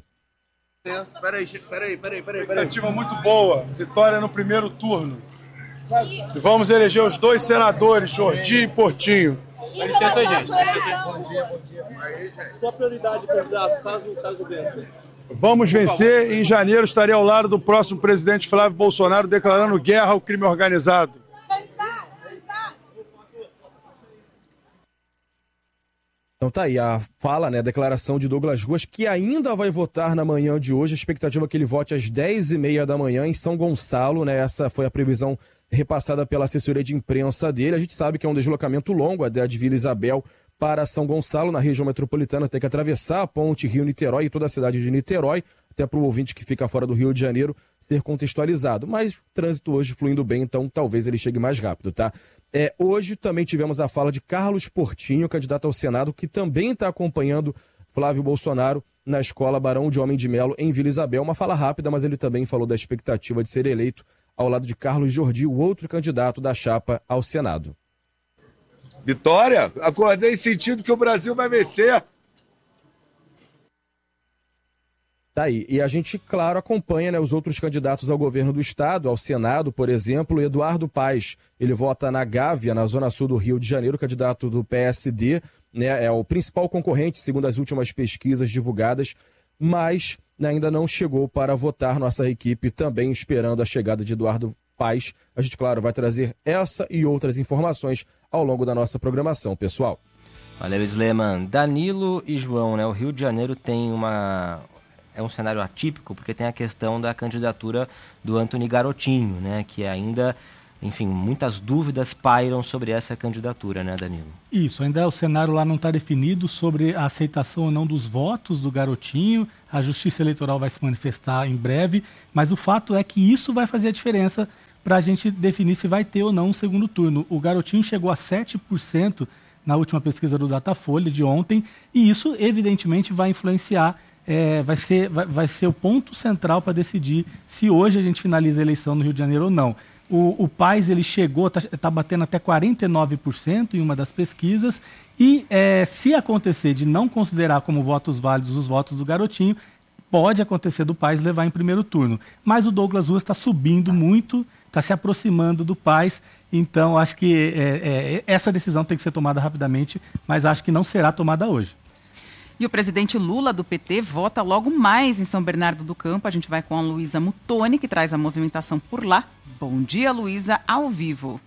Peraí, peraí, peraí, peraí. Expectativa muito boa, vitória no primeiro turno. E vamos eleger os dois senadores, Jordi e Portinho. Dá licença aí, gente. Bom dia, bom dia. Sua prioridade, candidato, caso, caso vença. Vamos vencer e em janeiro estarei ao lado do próximo presidente Flávio Bolsonaro declarando guerra ao crime organizado. Então tá aí a fala, né, a declaração de Douglas Ruas, que ainda vai votar na manhã de hoje. A expectativa é que ele vote às dez e meia da manhã em São Gonçalo, né? Essa foi a previsão repassada pela assessoria de imprensa dele. A gente sabe que é um deslocamento longo, a de Vila Isabel para São Gonçalo, na região metropolitana, tem que atravessar a ponte Rio-Niterói e toda a cidade de Niterói, até para o ouvinte que fica fora do Rio de Janeiro ser contextualizado. Mas o trânsito hoje fluindo bem, então talvez ele chegue mais rápido, tá? É, hoje também tivemos a fala de Carlos Portinho, candidato ao Senado, que também está acompanhando Flávio Bolsonaro na Escola Barão de Homem de Melo, em Vila Isabel. Uma fala rápida, mas ele também falou da expectativa de ser eleito ao lado de Carlos Jordi, o outro candidato da chapa ao Senado. Vitória, acordei sentindo que o Brasil vai vencer. Tá aí. E a gente, claro, acompanha, né, os outros candidatos ao governo do estado, ao Senado, por exemplo. Eduardo Paes, ele vota na Gávea, na zona sul do Rio de Janeiro, candidato do P S D, né, é o principal concorrente, segundo as últimas pesquisas divulgadas, mas ainda não chegou para votar. Nossa equipe também esperando a chegada de Eduardo Paes. A gente, claro, vai trazer essa e outras informações ao longo da nossa programação, pessoal. Valeu, Sleman. Danilo e João, né? O Rio de Janeiro tem uma... é um cenário atípico, porque tem a questão da candidatura do Antony Garotinho, né? Que ainda, enfim, muitas dúvidas pairam sobre essa candidatura, né, Danilo? Isso, ainda o cenário lá não está definido sobre a aceitação ou não dos votos do Garotinho. A Justiça Eleitoral vai se manifestar em breve, mas o fato é que isso vai fazer a diferença para a gente definir se vai ter ou não um segundo turno. O Garotinho chegou a sete por cento na última pesquisa do Datafolha de ontem, e isso, evidentemente, vai influenciar. É, vai, ser, vai, vai ser o ponto central para decidir se hoje a gente finaliza a eleição no Rio de Janeiro ou não. O, o Paes, ele chegou, está tá batendo até quarenta e nove por cento em uma das pesquisas, e é, se acontecer de não considerar como votos válidos os votos do Garotinho, pode acontecer do Paes levar em primeiro turno. Mas o Douglas Ruas está subindo muito, está se aproximando do Paes, então acho que é, é, essa decisão tem que ser tomada rapidamente, mas acho que não será tomada hoje. E o presidente Lula, do P T, vota logo mais em São Bernardo do Campo. A gente vai com a Luísa Mutoni, que traz a movimentação por lá. Bom dia, Luísa, ao vivo.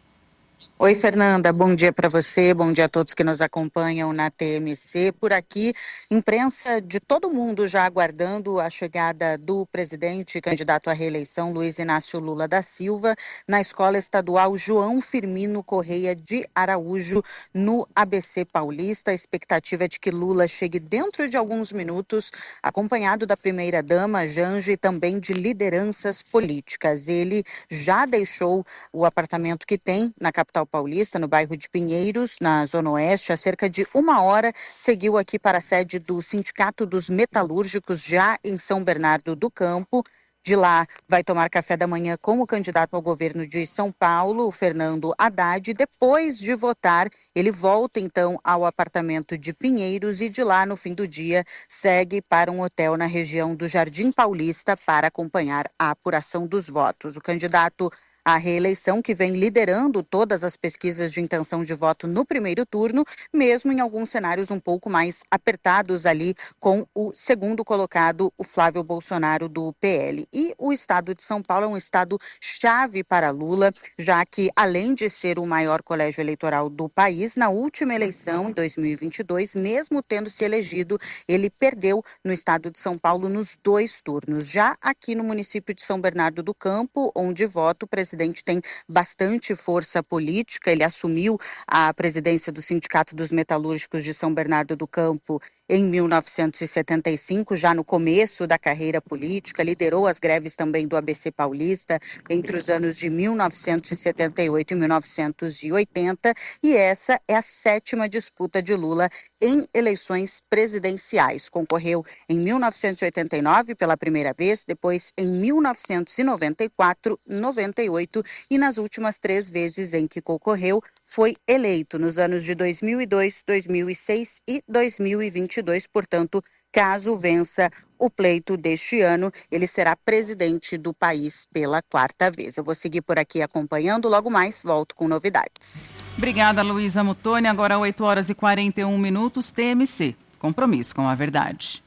Oi, Fernanda, bom dia para você, bom dia a todos que nos acompanham na T M C. Por aqui, imprensa de todo mundo já aguardando a chegada do presidente candidato à reeleição, Luiz Inácio Lula da Silva, na Escola Estadual João Firmino Correia de Araújo, no A B C Paulista. A expectativa é de que Lula chegue dentro de alguns minutos, acompanhado da primeira-dama, Janja, e também de lideranças políticas. Ele já deixou o apartamento que tem na capital paulista, no bairro de Pinheiros, na Zona Oeste, há cerca de uma hora, seguiu aqui para a sede do Sindicato dos Metalúrgicos, já em São Bernardo do Campo. De lá, vai tomar café da manhã com o candidato ao governo de São Paulo, o Fernando Haddad. Depois de votar, ele volta então ao apartamento de Pinheiros e de lá, no fim do dia, segue para um hotel na região do Jardim Paulista para acompanhar a apuração dos votos. O candidato à reeleição, que vem liderando todas as pesquisas de intenção de voto no primeiro turno, mesmo em alguns cenários um pouco mais apertados ali com o segundo colocado, o Flávio Bolsonaro, do P L. E o estado de São Paulo é um estado chave para Lula, já que, além de ser o maior colégio eleitoral do país, na última eleição, em dois mil e vinte e dois, mesmo tendo se elegido, ele perdeu no estado de São Paulo nos dois turnos. Já aqui no município de São Bernardo do Campo, onde vota o presidente, tem bastante força política. Ele assumiu a presidência do Sindicato dos Metalúrgicos de São Bernardo do Campo em mil novecentos e setenta e cinco, já no começo da carreira política, liderou as greves também do A B C Paulista entre os anos de mil novecentos e setenta e oito e mil novecentos e oitenta, e essa é a sétima disputa de Lula em eleições presidenciais. Concorreu em mil novecentos e oitenta e nove pela primeira vez, depois em mil novecentos e noventa e quatro, noventa e oito e nas últimas três vezes em que concorreu, foi eleito nos anos de dois mil e dois, dois mil e seis e dois mil e vinte e dois. Portanto, caso vença o pleito deste ano, ele será presidente do país pela quarta vez. Eu vou seguir por aqui acompanhando, logo mais volto com novidades. Obrigada, Luísa Mutoni. Agora oito horas e quarenta e um minutos, T M C. Compromisso com a verdade.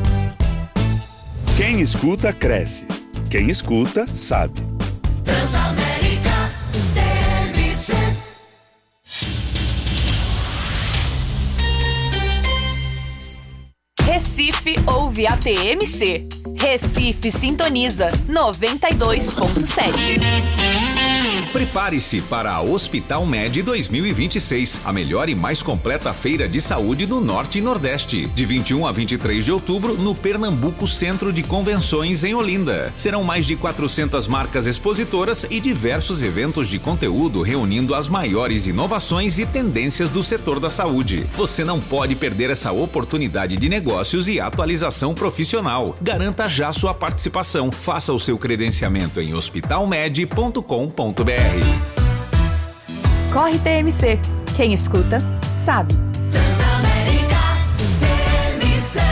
Quem escuta, cresce. Quem escuta, sabe. Transamérica, T M C. Recife ouve a T M C. Recife sintoniza noventa e dois ponto sete. Prepare-se para a Hospital Med dois mil e vinte e seis, a melhor e mais completa feira de saúde do Norte e Nordeste. De vinte e um a vinte e três de outubro, no Pernambuco Centro de Convenções, em Olinda. Serão mais de quatrocentas marcas expositoras e diversos eventos de conteúdo reunindo as maiores inovações e tendências do setor da saúde. Você não pode perder essa oportunidade de negócios e atualização profissional. Garanta já sua participação. Faça o seu credenciamento em hospital med ponto com ponto b r. Corre T M C. Quem escuta, sabe. Transamérica T M C.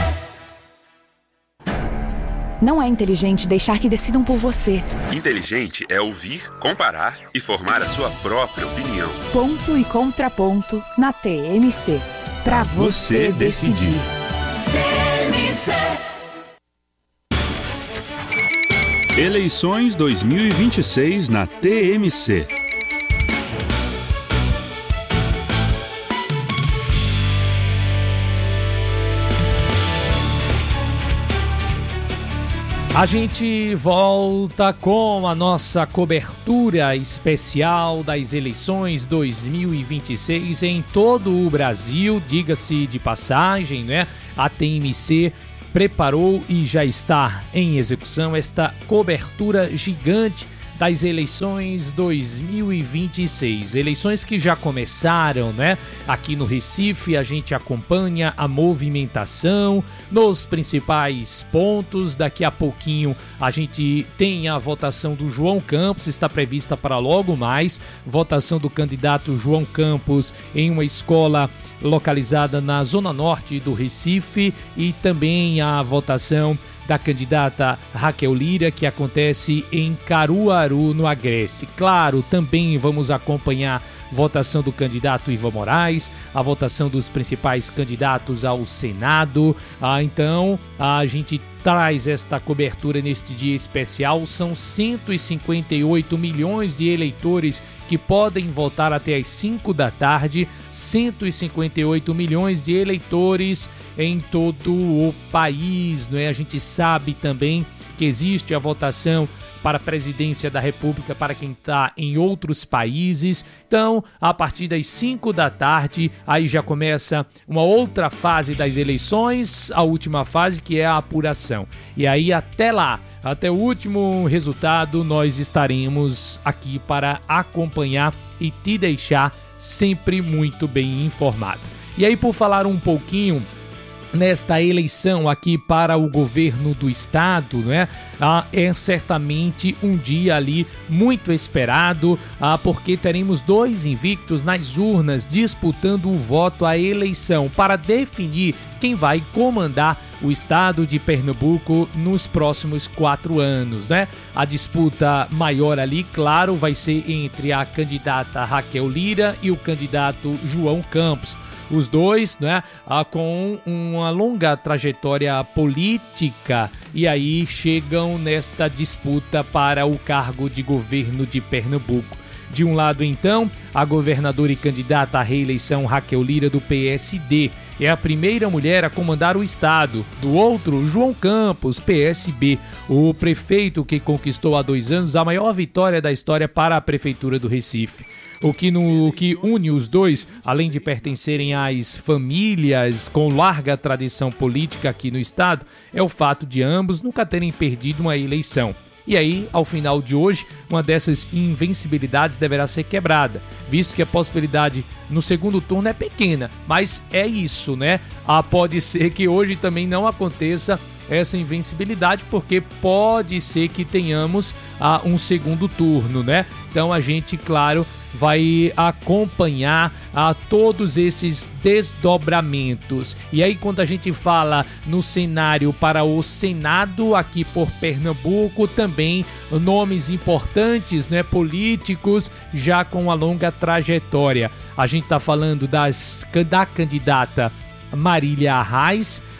Não é inteligente deixar que decidam por você. Inteligente é ouvir, comparar e formar a sua própria opinião. Ponto e contraponto na T M C. Pra você decidir. T M C. Eleições dois mil e vinte e seis na T M C. A gente volta com a nossa cobertura especial das eleições dois mil e vinte e seis em todo o Brasil, diga-se de passagem, né? A T M C preparou e já está em execução esta cobertura gigante das eleições dois mil e vinte e seis. Eleições que já começaram, né? Aqui no Recife a gente acompanha a movimentação nos principais pontos. Daqui a pouquinho a gente tem a votação do João Campos, está prevista para logo mais. Votação do candidato João Campos em uma escola localizada na zona norte do Recife, e também a votação da candidata Raquel Lira, que acontece em Caruaru, no Agreste. Claro, também vamos acompanhar a votação do candidato Ivan Moraes, a votação dos principais candidatos ao Senado. Ah, então, a gente traz esta cobertura neste dia especial. São cento e cinquenta e oito milhões de eleitores que podem votar até às cinco da tarde, cento e cinquenta e oito milhões de eleitores em todo o país, não é? A gente sabe também que existe a votação para a presidência da República para quem está em outros países. Então, a partir das cinco da tarde, aí já começa uma outra fase das eleições, a última fase, que é a apuração. E aí, até lá, até o último resultado, nós estaremos aqui para acompanhar e te deixar sempre muito bem informado. E aí, por falar um pouquinho nesta eleição aqui para o governo do estado, né? Ah, é certamente um dia ali muito esperado, ah, porque teremos dois invictos nas urnas disputando o voto à eleição para definir quem vai comandar o estado de Pernambuco nos próximos quatro anos, né? A disputa maior ali, claro, vai ser entre a candidata Raquel Lira e o candidato João Campos. Os dois, né, com uma longa trajetória política, e aí chegam nesta disputa para o cargo de governo de Pernambuco. De um lado, então, a governadora e candidata à reeleição Raquel Lira, do P S D, é a primeira mulher a comandar o estado. Do outro, João Campos, P S B, o prefeito que conquistou há dois anos a maior vitória da história para a prefeitura do Recife. O que, no, o que une os dois, além de pertencerem às famílias com larga tradição política aqui no estado, é o fato de ambos nunca terem perdido uma eleição. E aí, ao final de hoje, uma dessas invencibilidades deverá ser quebrada, visto que a possibilidade no segundo turno é pequena, mas é isso, né? Ah, pode ser que hoje também não aconteça essa invencibilidade, porque pode ser que tenhamos ah, um segundo turno, né? Então a gente, claro, vai acompanhar a todos esses desdobramentos. E aí, quando a gente fala no cenário para o Senado aqui por Pernambuco, também nomes importantes, né, políticos já com uma longa trajetória. A gente está falando das, da candidata Marília Arraes,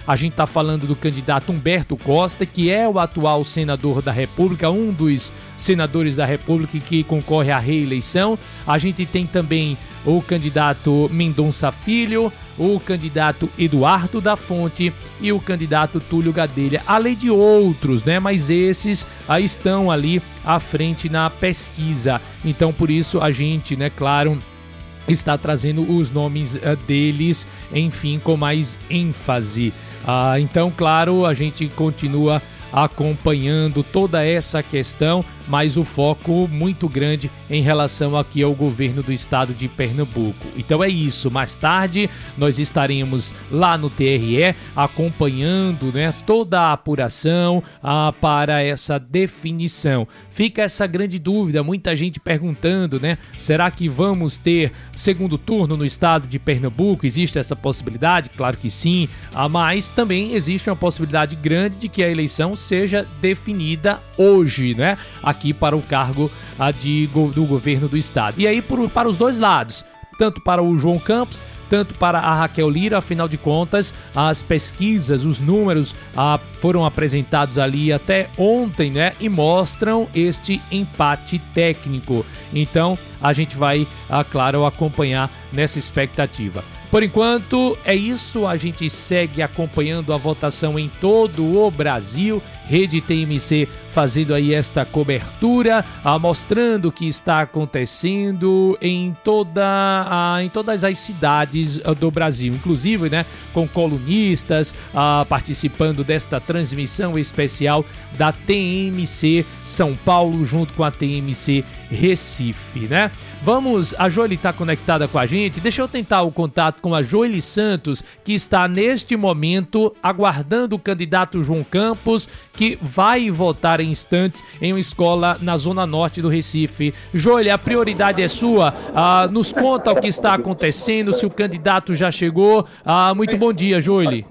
A gente está falando do candidato Humberto Costa, que é o atual senador da República, um dos senadores da República que concorre à reeleição. A gente tem também o candidato Mendonça Filho, o candidato Eduardo da Fonte e o candidato Túlio Gadelha, além de outros, né? Mas esses aí estão ali à frente na pesquisa. Então, por isso, a gente, né, claro, está trazendo os nomes uh, deles, enfim, com mais ênfase. Uh, então, claro, a gente continua acompanhando toda essa questão, mas o foco muito grande em relação aqui ao governo do estado de Pernambuco. Então é isso, mais tarde nós estaremos lá no T R E acompanhando, né, toda a apuração ah, para essa definição. Fica essa grande dúvida, muita gente perguntando, né, será que vamos ter segundo turno no estado de Pernambuco? Existe essa possibilidade? Claro que sim, ah, mas também existe uma possibilidade grande de que a eleição seja definida hoje, né, aqui para o cargo ah, de, do governo do estado. E aí por, para os dois lados, tanto para o João Campos, tanto para a Raquel Lira, afinal de contas, as pesquisas, os números ah, foram apresentados ali até ontem, né, e mostram este empate técnico. Então, a gente vai, ah, claro, acompanhar nessa expectativa. Por enquanto, é isso. A gente segue acompanhando a votação em todo o Brasil. Rede T M C fazendo aí esta cobertura, ah, mostrando o que está acontecendo em, toda, ah, em todas as cidades ah, do Brasil. Inclusive, né, com colunistas ah, participando desta transmissão especial da T M C São Paulo junto com a T M C Recife, né? Vamos, a Joeli está conectada com a gente. Deixa eu tentar o contato com a Joeli Santos, que está neste momento aguardando o candidato João Campos, que vai votar em instantes em uma escola na zona norte do Recife. Joeli, a prioridade é sua. Ah, nos conta o que está acontecendo, se o candidato já chegou. Ah, muito bom dia, Joeli.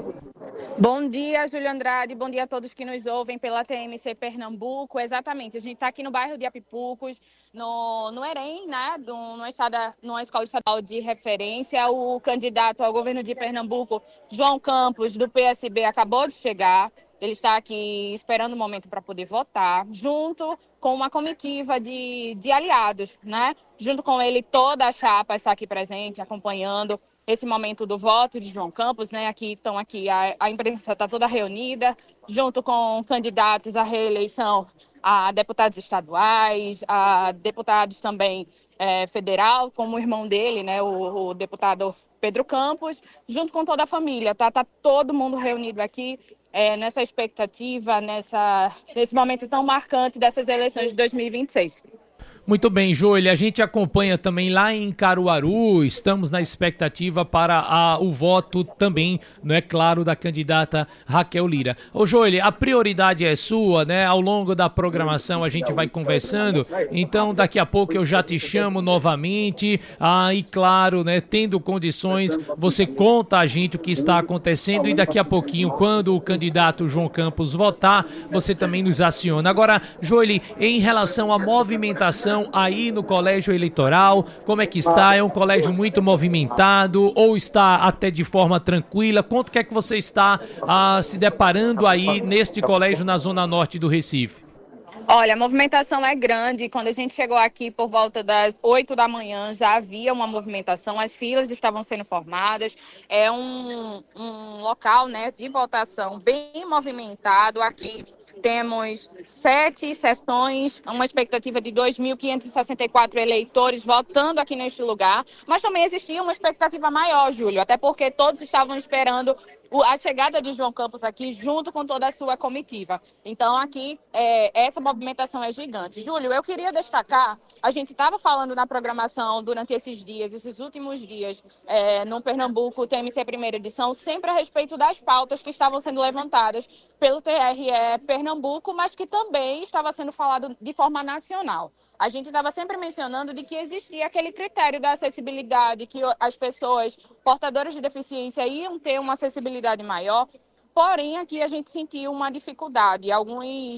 Bom dia, Júlio Andrade. Bom dia a todos que nos ouvem pela T M C Pernambuco. Exatamente, a gente está aqui no bairro de Apipucos, no, no EREM, né, do, numa, estada, numa escola estadual de referência. O candidato ao governo de Pernambuco, João Campos, do P S B, acabou de chegar. Ele está aqui esperando o momento para poder votar, junto com uma comitiva de, de aliados, né? Junto com ele, toda a chapa está aqui presente, acompanhando esse momento do voto de João Campos, né? Aqui estão aqui, a, a imprensa está toda reunida, junto com candidatos à reeleição, a deputados estaduais, a deputados também é, federal, como o irmão dele, né? O, o deputado Pedro Campos, junto com toda a família, tá? Tá todo mundo reunido aqui é, nessa expectativa, nessa, nesse momento tão marcante dessas eleições de dois mil e vinte e seis. Muito bem, Joeli, a gente acompanha também lá em Caruaru, estamos na expectativa para a, o voto também, não é claro, da candidata Raquel Lira. Ô Joeli, a prioridade é sua, né? Ao longo da programação a gente vai conversando, então daqui a pouco eu já te chamo novamente, ah, e claro, né, tendo condições, você conta a gente o que está acontecendo e daqui a pouquinho, quando o candidato João Campos votar, você também nos aciona. Agora, Joeli, em relação à movimentação aí no colégio eleitoral, como é que está? É um colégio muito movimentado ou está até de forma tranquila? Quanto que é que você está ah, se deparando aí neste colégio na zona norte do Recife? Olha, a movimentação é grande. Quando a gente chegou aqui por volta das oito da manhã, já havia uma movimentação, as filas estavam sendo formadas. É um, um local, né, de votação bem movimentado. Aqui temos sete sessões, uma expectativa de dois mil quinhentos e sessenta e quatro eleitores votando aqui neste lugar. Mas também existia uma expectativa maior, Júlio, até porque todos estavam esperando a chegada de João Campos aqui junto com toda a sua comitiva. Então aqui é, essa movimentação é gigante. Júlio, eu queria destacar, a gente estava falando na programação durante esses dias, esses últimos dias, é, no Pernambuco, T M C primeira edição, sempre a respeito das pautas que estavam sendo levantadas pelo T R E Pernambuco, mas que também estava sendo falado de forma nacional. A gente estava sempre mencionando de que existia aquele critério da acessibilidade, que as pessoas portadoras de deficiência iam ter uma acessibilidade maior, porém aqui a gente sentiu uma dificuldade. Alguns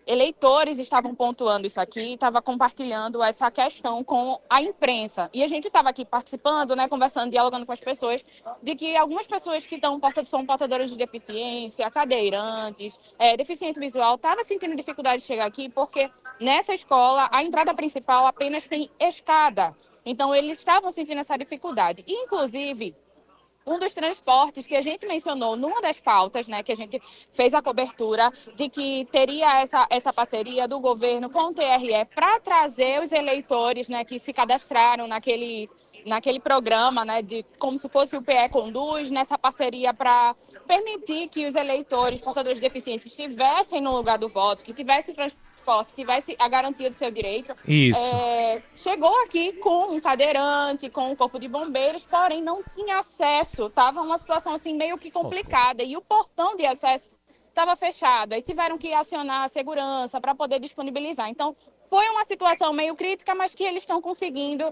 eleitores estavam pontuando isso aqui, estava compartilhando essa questão com a imprensa. E a gente estava aqui participando, né, conversando, dialogando com as pessoas, de que algumas pessoas que estão, são portadoras de deficiência, cadeirantes, é, deficiente visual, estavam sentindo dificuldade de chegar aqui, porque nessa escola a entrada principal apenas tem escada. Então, eles estavam sentindo essa dificuldade. Inclusive, um dos transportes que a gente mencionou numa das pautas, né, que a gente fez a cobertura, de que teria essa, essa parceria do governo com o T R E para trazer os eleitores, né, que se cadastraram naquele, naquele programa, né, de, como se fosse o P E Conduz, nessa parceria para permitir que os eleitores portadores de deficiência estivessem no lugar do voto, que tivessem transporte, tivesse a garantia do seu direito. Isso. É, chegou aqui com um cadeirante, com um corpo de bombeiros, porém não tinha acesso. Estava uma situação assim meio que complicada e o portão de acesso estava fechado. Aí tiveram que acionar a segurança para poder disponibilizar. Então, foi uma situação meio crítica, mas que eles estão conseguindo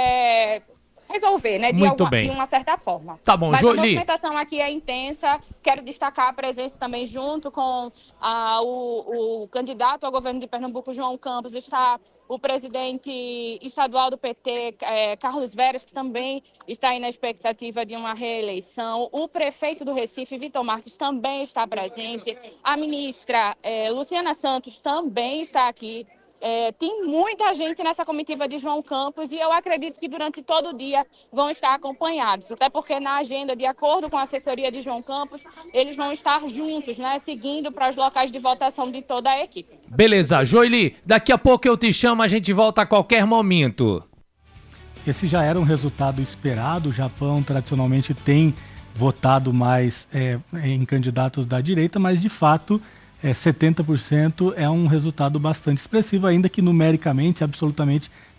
é, resolver, né? De, Muito alguma, bem. de uma certa forma. Tá bom, mas Joeli. a movimentação aqui é intensa. Quero destacar a presença também junto com ah, o, o candidato ao governo de Pernambuco, João Campos, está o presidente estadual do P T, eh, Carlos Veras, que também está aí na expectativa de uma reeleição. O prefeito do Recife, Vitor Marques, também está presente. A ministra eh, Luciana Santos também está aqui. É, tem muita gente nessa comitiva de João Campos e eu acredito que durante todo o dia vão estar acompanhados, até porque na agenda, de acordo com a assessoria de João Campos, eles vão estar juntos, né, seguindo para os locais de votação de toda a equipe. Beleza, Joeli, daqui a pouco eu te chamo, a gente volta a qualquer momento. Esse já era um resultado esperado. O Japão tradicionalmente tem votado mais é, em candidatos da direita, mas de fato é, setenta por cento é um resultado bastante expressivo, ainda que numericamente, absolutamente